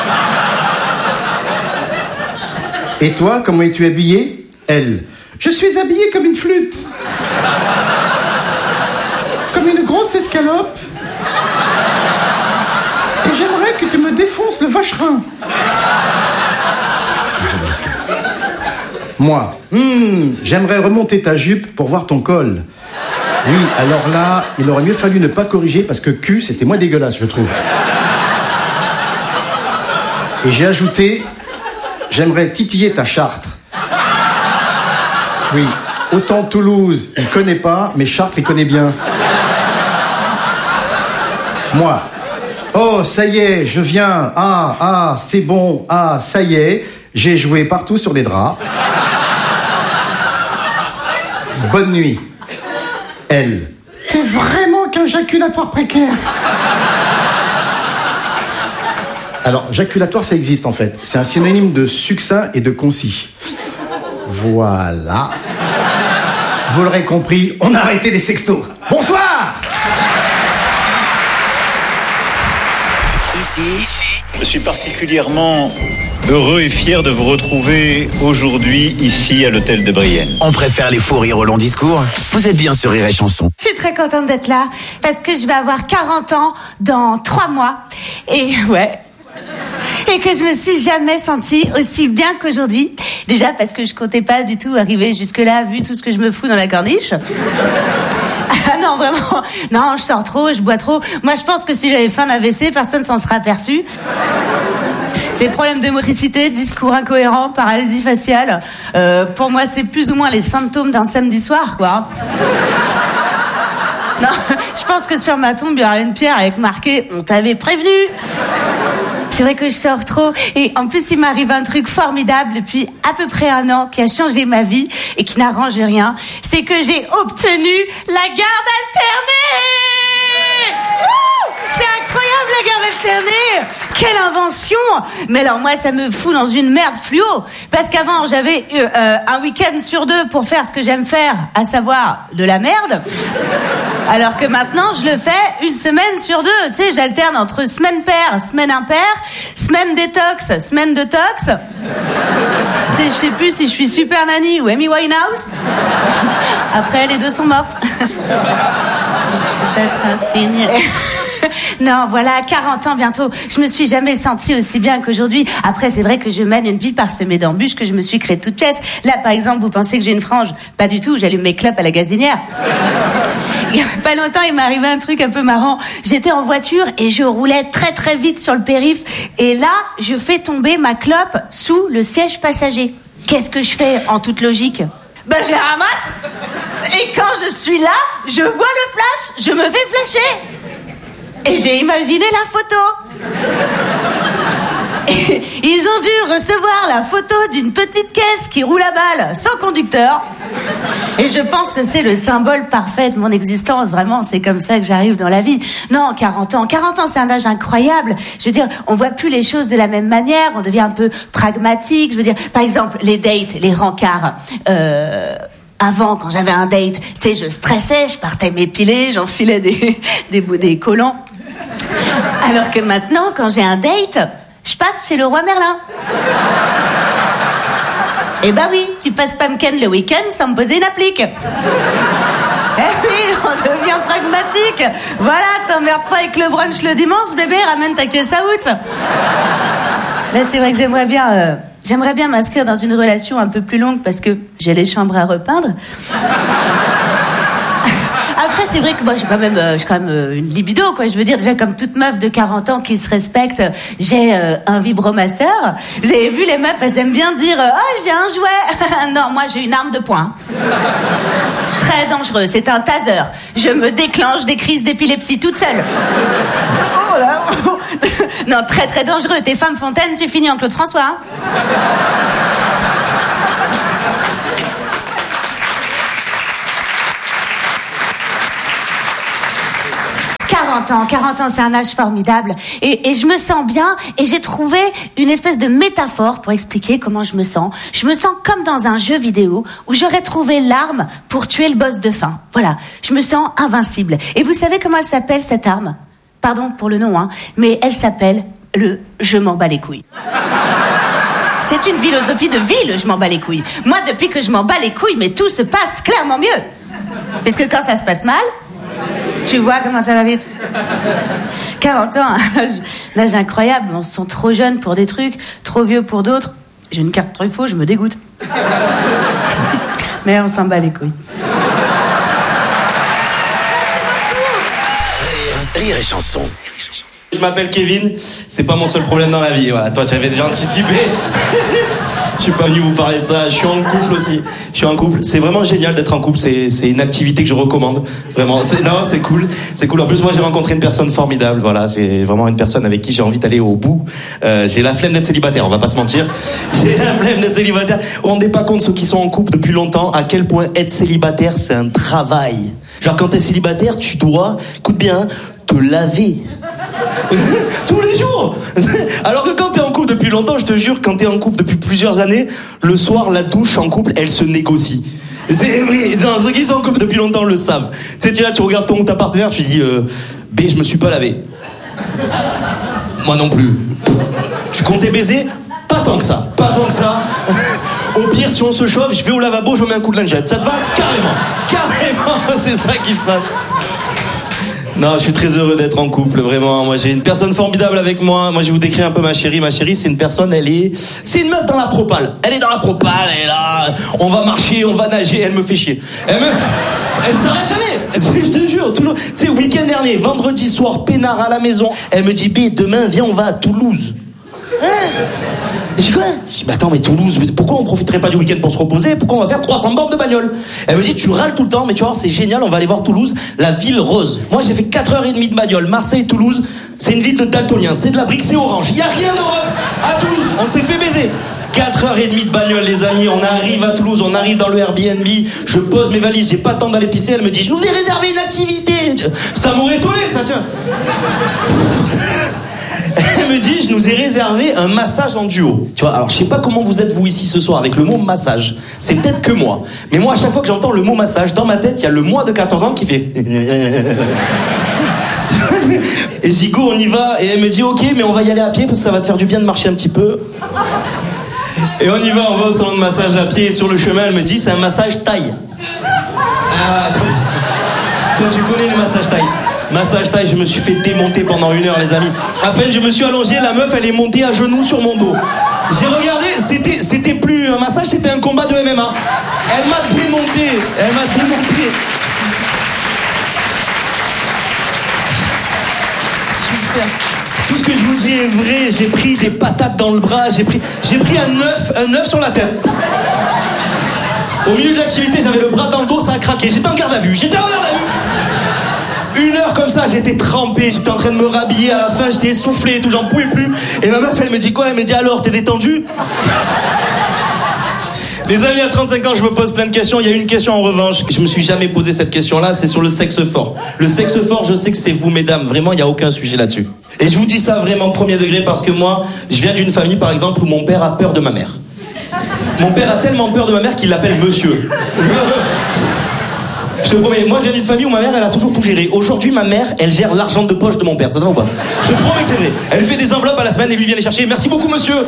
Et toi, comment es-tu habillée ? Elle. Je suis habillée comme une flûte. Comme une grosse escalope. Et j'aimerais que tu me défonces le vacherin. Moi. J'aimerais remonter ta jupe pour voir ton col. Oui, alors là, il aurait mieux fallu ne pas corriger parce que cul, c'était moins dégueulasse, je trouve. Et j'ai ajouté, j'aimerais titiller ta Chartres. Oui, autant Toulouse, il connaît pas, mais Chartres, il connaît bien. Moi. Oh, ça y est, je viens. Ah, c'est bon. Ah, ça y est, j'ai joué partout sur les draps. Bonne nuit. Elle. T'es vraiment qu'un jaculatoire précaire. Alors, jaculatoire, ça existe en fait. C'est un synonyme de succinct et de concis. Voilà. Vous l'aurez compris, on a arrêté les sextos. Bonsoir. Ici, je suis particulièrement heureux et fier de vous retrouver aujourd'hui ici à l'hôtel de Brienne. on préfère les faux rires au long discours. Vous êtes bien sur Rire et Chanson. Je suis très contente d'être là parce que je vais avoir 40 ans dans 3 mois. Et ouais. Et que je me suis jamais sentie aussi bien qu'aujourd'hui. Déjà parce que je comptais pas du tout arriver jusque-là vu tout ce que je me fous dans la corniche. Ah non, vraiment. Non, je sors trop, je bois trop. Moi, je pense que si j'avais fait un AVC, personne s'en serait aperçu. Ces problèmes de motricité, discours incohérent, paralysie faciale, pour moi, c'est plus ou moins les symptômes d'un samedi soir, quoi. Non, je pense que sur ma tombe, il y aurait une pierre avec marqué « On t'avait prévenu ». C'est vrai que je sors trop. Et en plus, il m'arrive un truc formidable depuis à peu près 1 an qui a changé ma vie et qui n'arrange rien. C'est que j'ai obtenu la garde alternée. C'est incroyable, la garde alternée. Quelle invention. Mais alors moi, ça me fout dans une merde fluo. Parce qu'avant, j'avais un week-end sur 2 pour faire ce que j'aime faire, à savoir de la merde. Alors que maintenant, je le fais 1 semaine sur 2. Tu sais, j'alterne entre semaine paire, semaine impaire, semaine détox, semaine de tox. Tu sais, je sais plus si je suis Super Nanny ou Amy Winehouse. Après, les 2 sont mortes. C'est peut-être un signe. Non, voilà, 40 ans bientôt. Je me suis jamais sentie aussi bien qu'aujourd'hui. Après, c'est vrai que je mène une vie parsemée d'embûches que je me suis créée de toutes pièces. Là, par exemple, vous pensez que j'ai une frange ? Pas du tout, j'allume mes clopes à la gazinière. Il y a pas longtemps, il m'est arrivé un truc un peu marrant. J'étais en voiture et je roulais très très vite sur le périph'. Et là, je fais tomber ma clope sous le siège passager. Qu'est-ce que je fais en toute logique ? Ben, je la ramasse. Et quand je suis là, je vois le flash, je me fais flasher. Et j'ai imaginé la photo. Et ils ont dû recevoir la photo d'une petite caisse qui roule à balle, sans conducteur. Et je pense que c'est le symbole parfait de mon existence. Vraiment, c'est comme ça que j'arrive dans la vie. Non, 40 ans. 40 ans, c'est un âge incroyable. Je veux dire, on voit plus les choses de la même manière. On devient un peu pragmatique. Je veux dire, par exemple, les dates, les rencarts. Avant, quand j'avais un date, tu sais, je stressais, je partais m'épiler, j'enfilais des collants. Alors que maintenant, quand j'ai un date, je passe chez le roi Merlin. Eh ben oui, tu passes pas me ken le week-end sans me poser une applique. Eh oui, on devient pragmatique. Voilà, t'emmerdes pas avec le brunch le dimanche, bébé, ramène ta caisse à out. Là, c'est vrai que j'aimerais bien m'inscrire dans une relation un peu plus longue parce que j'ai les chambres à repeindre. Après, c'est vrai que moi, j'ai quand même une libido, quoi. Je veux dire, déjà, comme toute meuf de 40 ans qui se respecte, j'ai un vibromasseur. Vous avez vu, les meufs, elles aiment bien dire « Oh, j'ai un jouet !» Non, moi, j'ai une arme de poing. Très dangereux, c'est un taser. Je me déclenche des crises d'épilepsie toute seule. Oh là. Non, très très dangereux. T'es femme fontaine, tu finis en Claude François. Hein. 40 ans, c'est un âge formidable. Et je me sens bien, et j'ai trouvé une espèce de métaphore pour expliquer comment je me sens. Je me sens comme dans un jeu vidéo où j'aurais trouvé l'arme pour tuer le boss de fin. Voilà, je me sens invincible. Et vous savez comment elle s'appelle, cette arme ? Pardon pour le nom, hein, mais elle s'appelle le « je m'en bats les couilles ». C'est une philosophie de vie, le « je m'en bats les couilles ». Moi, depuis que je m'en bats les couilles, mais tout se passe clairement mieux. Parce que quand ça se passe mal... Tu vois comment ça va vite. 40 ans, un âge incroyable. On se sent trop jeune pour des trucs, trop vieux pour d'autres. J'ai une carte Truffaut, je me dégoûte. Mais on s'en bat les couilles. Rire et chanson. Je m'appelle Kevin, c'est pas mon seul problème dans la vie. Voilà, toi tu avais déjà anticipé. Je suis pas venu vous parler de ça. Je suis en couple aussi. Je suis en couple. C'est vraiment génial d'être en couple. C'est une activité que je recommande. Vraiment. C'est cool. C'est cool. En plus, moi j'ai rencontré une personne formidable. Voilà, c'est vraiment une personne avec qui j'ai envie d'aller au bout. J'ai la flemme d'être célibataire. On va pas se mentir. J'ai la flemme d'être célibataire. Vous vous rendez pas compte, ceux qui sont en couple depuis longtemps, à quel point être célibataire c'est un travail. Genre quand t'es célibataire, tu dois, écoute bien, te laver. Tous les jours. Alors que quand t'es en couple depuis longtemps, je te jure, quand t'es en couple depuis plusieurs années, le soir, la douche en couple, elle se négocie. Non, ceux qui sont en couple depuis longtemps le savent. Tu sais, tu es là, tu regardes ta partenaire, tu dis B, je me suis pas lavé. Moi non plus. Tu comptais baiser ? Pas tant que ça. Pas tant que ça. Au pire, si on se chauffe, je vais au lavabo, je me mets un coup de lingette. Ça te va ? Carrément. C'est ça qui se passe. Non, je suis très heureux d'être en couple, vraiment. Moi, j'ai une personne formidable avec moi. Moi, je vais vous décrire un peu ma chérie. Ma chérie, c'est une personne, c'est une meuf dans la propale. Elle est dans la propale, elle est là. On va marcher, on va nager, elle me fait chier. Elle s'arrête jamais. Je te jure, toujours. Tu sais, week-end dernier, vendredi soir, peinard à la maison. Elle me dit, B, demain, viens, on va à Toulouse. Hein ? Je dis quoi ? Je dis, mais attends, mais Toulouse, pourquoi on profiterait pas du week-end pour se reposer ? Pourquoi on va faire 300 bornes de bagnole ? Elle me dit, tu râles tout le temps, mais tu vois, c'est génial, on va aller voir Toulouse, la ville rose. Moi, j'ai fait 4h30 de bagnole. Marseille, Toulouse, c'est une ville de daltoniens, c'est de la brique, c'est orange. Il y a rien de rose à Toulouse, on s'est fait baiser. 4h30 de bagnole, les amis, on arrive à Toulouse, on arrive dans le Airbnb, je pose mes valises, j'ai pas le temps d'aller pisser, elle me dit, je nous ai réservé une activité. Ça m'aurait étonné, ça, tiens. Elle me dit, je nous ai réservé un massage en duo. Tu vois, alors je sais pas comment vous êtes vous ici ce soir avec le mot massage. C'est peut-être que moi. Mais moi, à chaque fois que j'entends le mot massage, dans ma tête, il y a le moi de 14 ans qui fait... Et je dis, go, on y va. Et elle me dit, ok, mais on va y aller à pied parce que ça va te faire du bien de marcher un petit peu. Et on y va au salon de massage à pied. Et sur le chemin, elle me dit, c'est un massage thaï. Ah, toi, tu connais les massages thaï. Massage taille, je me suis fait démonter pendant 1 heure, les amis. À peine je me suis allongé, la meuf, elle est montée à genoux sur mon dos. J'ai regardé, c'était plus un massage, c'était un combat de MMA. Elle m'a démonté. Super. Tout ce que je vous dis est vrai. J'ai pris des patates dans le bras, j'ai pris un œuf sur la tête. Au milieu de l'activité, j'avais le bras dans le dos, ça a craqué. J'étais en garde à vue. 1 heure comme ça, j'étais trempé, j'étais en train de me rhabiller, à la fin j'étais essoufflé et tout, j'en pouvais plus. Et ma meuf, elle me dit quoi ? Elle me dit, alors, t'es détendu ? Les amis, à 35 ans, je me pose plein de questions. Il y a une question en revanche, je me suis jamais posé cette question-là, c'est sur le sexe fort. Le sexe fort, je sais que c'est vous, mesdames, vraiment, il n'y a aucun sujet là-dessus. Et je vous dis ça vraiment premier degré parce que moi, je viens d'une famille, par exemple, où mon père a peur de ma mère. Mon père a tellement peur de ma mère qu'il l'appelle monsieur. Je te promets, moi je viens d'une famille où ma mère elle a toujours tout géré. Aujourd'hui ma mère elle gère l'argent de poche de mon père, ça te va ou pas ? Je te promets que c'est vrai. Elle fait des enveloppes à la semaine et lui vient les chercher. Merci beaucoup monsieur.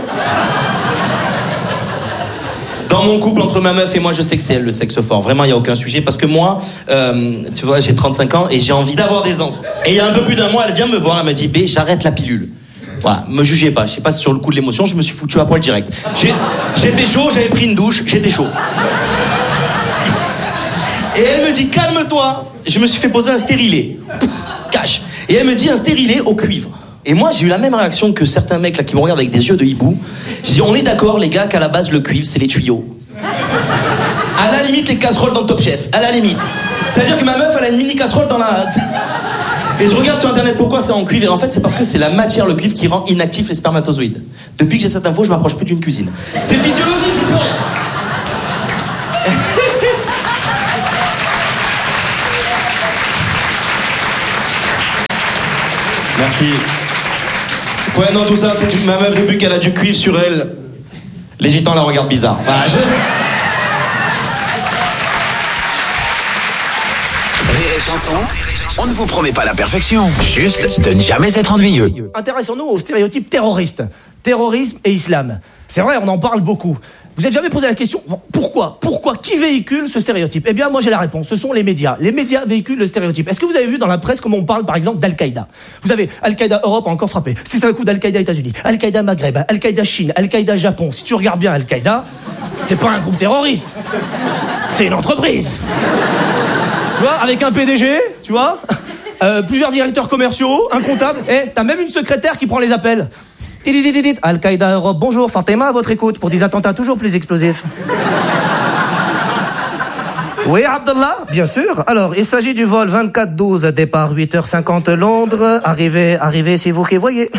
Dans mon couple entre ma meuf et moi, je sais que c'est elle le sexe fort. Vraiment, il n'y a aucun sujet parce que moi, tu vois, j'ai 35 ans et j'ai envie d'avoir des enfants. Et il y a un peu plus d'un mois, elle vient me voir, elle me dit, B, j'arrête la pilule. Voilà, me jugez pas, je sais pas si sur le coup de l'émotion, je me suis foutu à poil direct. J'étais chaud, j'avais pris une douche, j'étais chaud. Et elle me dit, calme-toi, je me suis fait poser un stérilet. Cache. Et elle me dit, un stérilet au cuivre. Et moi, j'ai eu la même réaction que certains mecs là qui me regardent avec des yeux de hibou. J'ai dit, on est d'accord, les gars, qu'à la base, le cuivre, c'est les tuyaux. À la limite, les casseroles dans Top Chef. À la limite. C'est-à-dire que ma meuf, elle a une mini casserole dans la... Et je regarde sur internet pourquoi c'est en cuivre. Et en fait, c'est parce que c'est la matière, le cuivre, qui rend inactifs les spermatozoïdes. Depuis que j'ai cette info, je m'approche plus d'une cuisine. C'est physiologique, j'y peux rien. Merci. Ouais, non, tout ça, c'est ma meuf, depuis qu'elle a du cuivre sur elle, les gitans la regardent bizarre. Voilà, Rire et chanson, on ne vous promet pas la perfection, juste de ne jamais être ennuyeux. Intéressons-nous aux stéréotypes terroristes. Terrorisme et islam. C'est vrai, on en parle beaucoup. Vous n'êtes jamais posé la question, pourquoi qui véhicule ce stéréotype? Eh bien, moi j'ai la réponse, ce sont les médias. Les médias véhiculent le stéréotype. Est-ce que vous avez vu dans la presse comment on parle, par exemple, d'Al-Qaïda? Vous avez Al-Qaïda Europe a encore frappé. C'est un coup d'Al-Qaïda États-Unis, Al-Qaïda Maghreb, Al-Qaïda Chine, Al-Qaïda Japon. Si tu regardes bien Al-Qaïda, c'est pas un groupe terroriste. C'est une entreprise. Tu vois, avec un PDG, tu vois, plusieurs directeurs commerciaux, un comptable, et t'as même une secrétaire qui prend les appels. Al-Qaïda Europe, bonjour, Fatima à votre écoute pour des attentats toujours plus explosifs. Oui, Abdallah, bien sûr. Alors, il s'agit du vol 24-12, départ 8h50 Londres, arrivée, c'est vous qui voyez.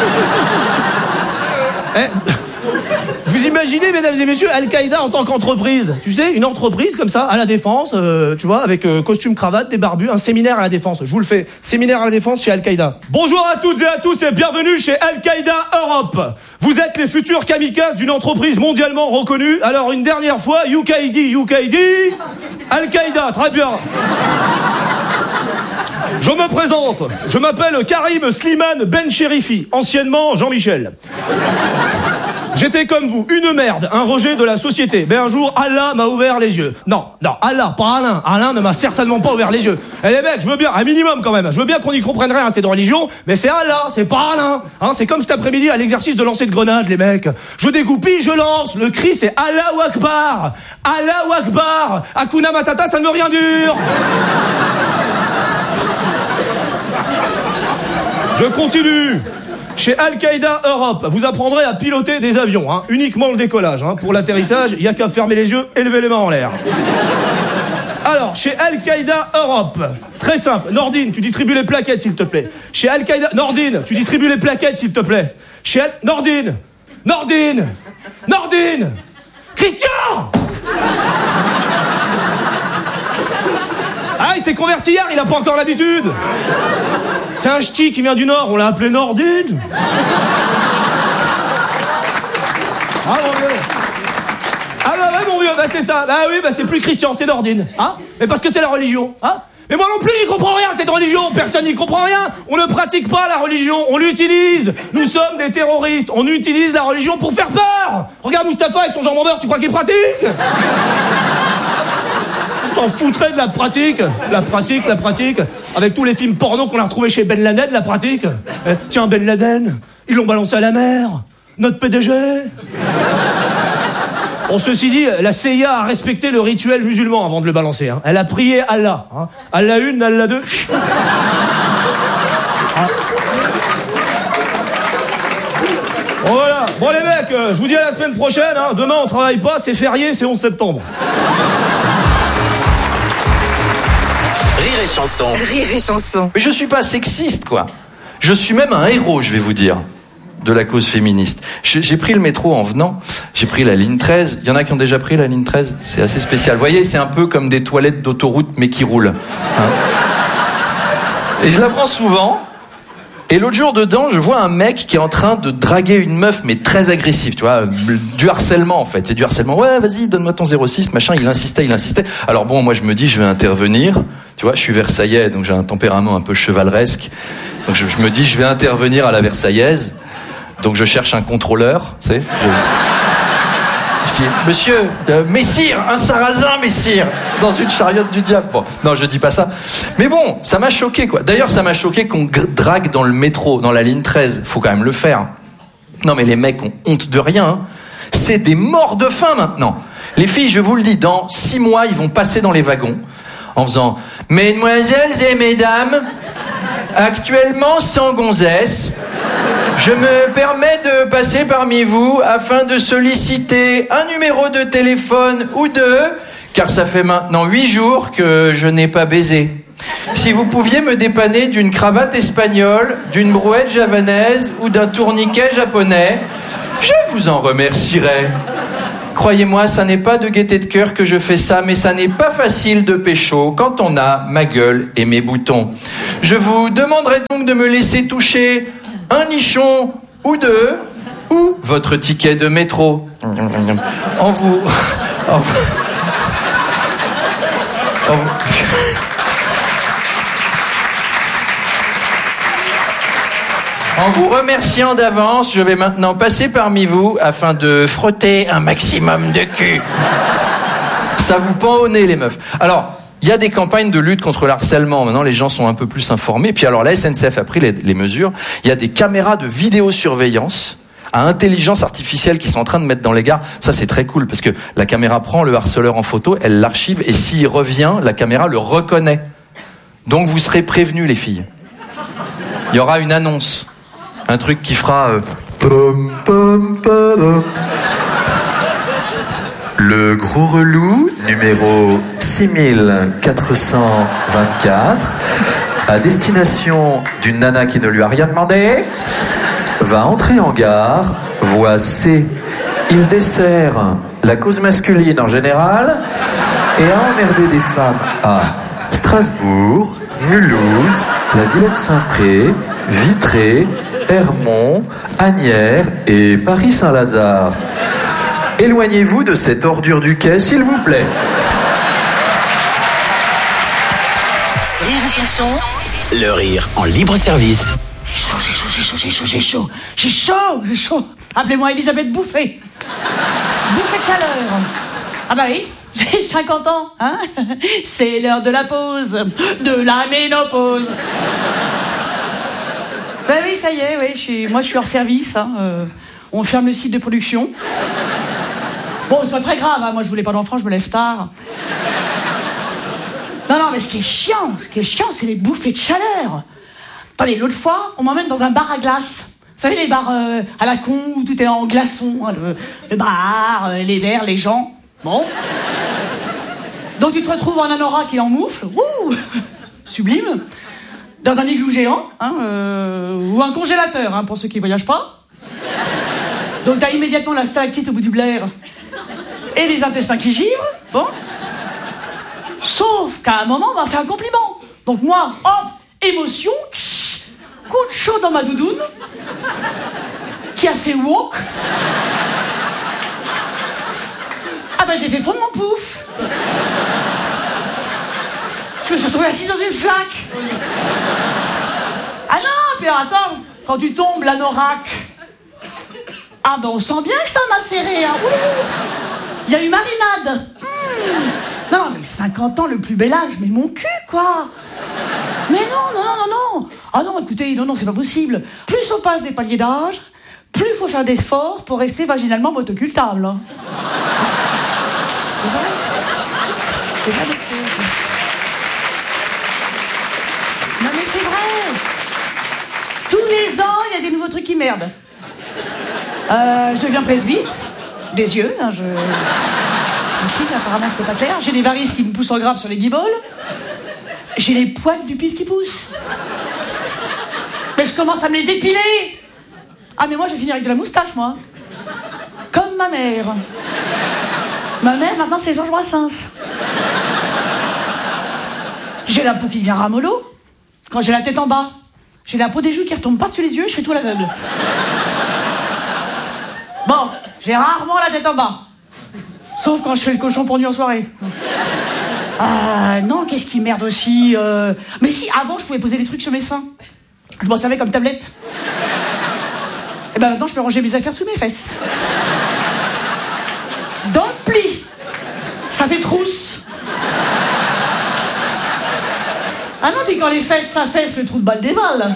Vous imaginez, mesdames et messieurs, Al-Qaïda en tant qu'entreprise. Tu sais, une entreprise comme ça, à la Défense, tu vois, avec costume, cravate, des barbus, un séminaire à la Défense. Je vous le fais. Séminaire à la Défense chez Al-Qaïda. Bonjour à toutes et à tous et bienvenue chez Al-Qaïda Europe. Vous êtes les futurs kamikazes d'une entreprise mondialement reconnue. Alors, une dernière fois, UKD, Al-Qaïda, très bien. Je me présente. Je m'appelle Karim Slimane Ben Cherifi, anciennement Jean-Michel. J'étais comme vous, une merde, un rejet de la société. Mais un jour, Allah m'a ouvert les yeux. Non, Allah, pas Alain. Alain ne m'a certainement pas ouvert les yeux. Eh les mecs, je veux bien, un minimum quand même. Je veux bien qu'on y comprenne rien à cette religion, mais c'est Allah, c'est pas Alain. Hein, c'est comme cet après-midi à l'exercice de lancer de grenade, les mecs. Je dégoupille, je lance. Le cri, c'est Allahu Akbar. Allahu Akbar. Hakuna Matata, ça ne veut rien dire. Je continue. Chez Al-Qaïda Europe, vous apprendrez à piloter des avions, hein, uniquement le décollage. Hein. Pour l'atterrissage, il n'y a qu'à fermer les yeux et lever les mains en l'air. Alors, chez Al-Qaïda Europe, très simple. Nordine, tu distribues les plaquettes, s'il te plaît. Chez Al-Qaïda... Nordine, tu distribues les plaquettes, s'il te plaît. Chez Nordine Christian. Ah, il s'est converti hier, il n'a pas encore l'habitude. C'est un ch'ti qui vient du Nord, on l'a appelé Nordine. Ah, mon vieux. Ah, bah, ouais, mon vieux, bah, c'est ça. Bah oui, bah, c'est plus Christian, c'est Nordine. Hein? Mais parce que c'est la religion. Hein? Mais moi non plus, j'y comprends rien, cette religion. Personne n'y comprend rien. On ne pratique pas la religion, on l'utilise. Nous sommes des terroristes. On utilise la religion pour faire peur. Regarde Mustapha avec son jambon beurre, tu crois qu'il pratique? Je t'en foutrais de la pratique. La pratique. Avec tous les films porno qu'on a retrouvés chez Ben Laden, la pratique. Tiens, Ben Laden, ils l'ont balancé à la mer. Notre PDG. Bon, ceci dit, la CIA a respecté le rituel musulman avant de le balancer. Hein. Elle a prié Allah. Hein. Allah 1, Allah 2. Voilà. Bon les mecs, je vous dis à la semaine prochaine. Hein. Demain, on travaille pas, c'est férié, c'est 11 septembre. Rire et chanson. Rire et chanson. Mais je suis pas sexiste, quoi. Je suis même un héros, je vais vous dire, de la cause féministe. J'ai pris le métro en venant, j'ai pris la ligne 13. Il y en a qui ont déjà pris la ligne 13. C'est assez spécial. Vous voyez, c'est un peu comme des toilettes d'autoroute, mais qui roulent. Hein. Et je la prends souvent. Et l'autre jour, dedans, je vois un mec qui est en train de draguer une meuf, mais très agressive, tu vois, du harcèlement, en fait. C'est du harcèlement. Ouais, vas-y, donne-moi ton 06, machin. Il insistait. Alors bon, moi, je me dis, je vais intervenir. Tu vois, je suis versaillais, donc j'ai un tempérament un peu chevaleresque. Donc je me dis, je vais intervenir à la versaillaise. Donc je cherche un contrôleur, tu sais. Je dis, monsieur, messire, un sarrasin, messire, dans une chariote du diable. Bon, non, je dis pas ça. Mais bon, ça m'a choqué, quoi. D'ailleurs, ça m'a choqué qu'on drague dans le métro, dans la ligne 13. Faut quand même le faire. Non, mais les mecs ont honte de rien. Hein. C'est des morts de faim, maintenant. Les filles, je vous le dis, dans 6 mois, ils vont passer dans les wagons en faisant « Mesdemoiselles et mesdames, actuellement sans gonzesse, je me permets de passer parmi vous afin de solliciter un numéro de téléphone ou deux, car ça fait maintenant 8 jours que je n'ai pas baisé. » Si vous pouviez me dépanner d'une cravate espagnole, d'une brouette javanaise ou d'un tourniquet japonais, je vous en remercierais. Croyez-moi, ça n'est pas de gaieté de cœur que je fais ça, mais ça n'est pas facile de pécho quand on a ma gueule et mes boutons. Je vous demanderai donc de me laisser toucher un nichon ou deux, ou votre ticket de métro. En vous remerciant d'avance, je vais maintenant passer parmi vous afin de frotter un maximum de cul. Ça vous pend au nez, les meufs. Alors, il y a des campagnes de lutte contre le harcèlement. Maintenant, les gens sont un peu plus informés. Puis alors, la SNCF a pris les mesures. Il y a des caméras de vidéosurveillance à intelligence artificielle qui sont en train de mettre dans les gares. Ça, c'est très cool parce que la caméra prend le harceleur en photo, elle l'archive et s'il revient, la caméra le reconnaît. Donc, vous serez prévenus, les filles. Il y aura une annonce. Un truc qui fera... Le gros relou, numéro 6424, à destination d'une nana qui ne lui a rien demandé, va entrer en gare, voie C. Il dessert la cause masculine en général et a emmerdé des femmes à Strasbourg, Mulhouse, la Villette Saint-Pré, Vitré, Hermont, Asnières et Paris-Saint-Lazare. Éloignez-vous de cette ordure du quai, s'il vous plaît. Rire et chanson. Le rire en libre service. J'ai chaud. Appelez-moi Elisabeth Bouffé. Bouffé de chaleur. Ah bah oui, j'ai 50 ans, hein. C'est l'heure de la pause, de la ménopause. Ben oui, ça y est, oui, moi je suis hors service, hein. On ferme le site de production. Bon, c'est pas très grave, hein. Moi je voulais pas d'enfant, je me lève tard. Non, mais ce qui est chiant, c'est les bouffées de chaleur. Attendez, l'autre fois, on m'emmène dans un bar à glace. Vous savez, les bars à la con, où tout est en glaçons, hein, le bar, les verres, les gens. Bon. Donc tu te retrouves en anorak et en moufle. Ouh, sublime. Dans un igloo géant, hein, ou un congélateur, hein, pour ceux qui voyagent pas. Donc t'as immédiatement la stalactite au bout du blaire et les intestins qui givrent. Bon. Sauf qu'à un moment, on m'a fait un compliment. Donc moi, hop, émotion, coup de chaud dans ma doudoune, qui a fait wok. Ah ben j'ai fait fondre mon pouf. Je me suis retrouvée assise dans une flaque. Ah non, puis alors attends, quand tu tombes l'anorak, ah ben on sent bien que ça m'a serré, hein. Il y a eu marinade. Non, mais 50 ans, le plus bel âge, mais mon cul, quoi. Mais non. Ah non, écoutez, non, c'est pas possible. Plus on passe des paliers d'âge, plus il faut faire d'efforts pour rester vaginalement motocultable. Hein. C'est vrai. Non mais c'est vrai. Tous les ans, il y a des nouveaux trucs qui merdent. Je deviens presbyte. Des yeux, hein, apparemment c'était pas clair. J'ai des varices qui me poussent en grappe sur les guibolles. J'ai les poils du pif qui poussent. Mais je commence à me les épiler. Ah mais moi je vais finir avec de la moustache, moi. Comme ma mère. Ma mère maintenant c'est Georges Brassens. J'ai la peau qui devient ramollo. Quand j'ai la tête en bas. J'ai la peau des joues qui retombe pas sur les yeux, je fais tout à l'aveugle. Bon, j'ai rarement la tête en bas. Sauf quand je fais le cochon pendu en soirée. Ah non, qu'est-ce qui merde aussi Mais si, avant je pouvais poser des trucs sur mes seins. Je m'en servais comme tablette. Et ben maintenant je peux ranger mes affaires sous mes fesses. Dans le pli. Ça fait trousse. Ah non, mais quand les fesses s'affaissent, le trou de balle dévale.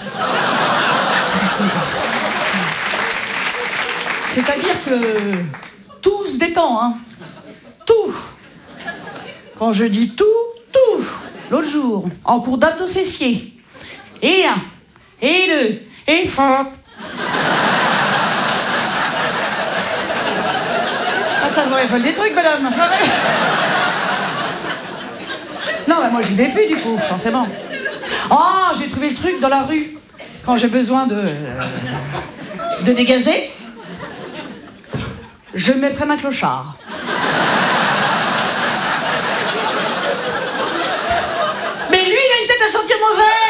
C'est-à-dire que tout se détend, hein. Tout. Quand je dis tout. L'autre jour, en cours d'abdos fessiers. Et 1, et 2, et fort. Ah, ça vous rappelle des trucs, madame. Non, mais moi j'y vais plus du coup, forcément. Oh, j'ai trouvé le truc dans la rue. Quand j'ai besoin de dégazer, je me prenne un clochard. Mais lui, il a une tête à sentir mauvais.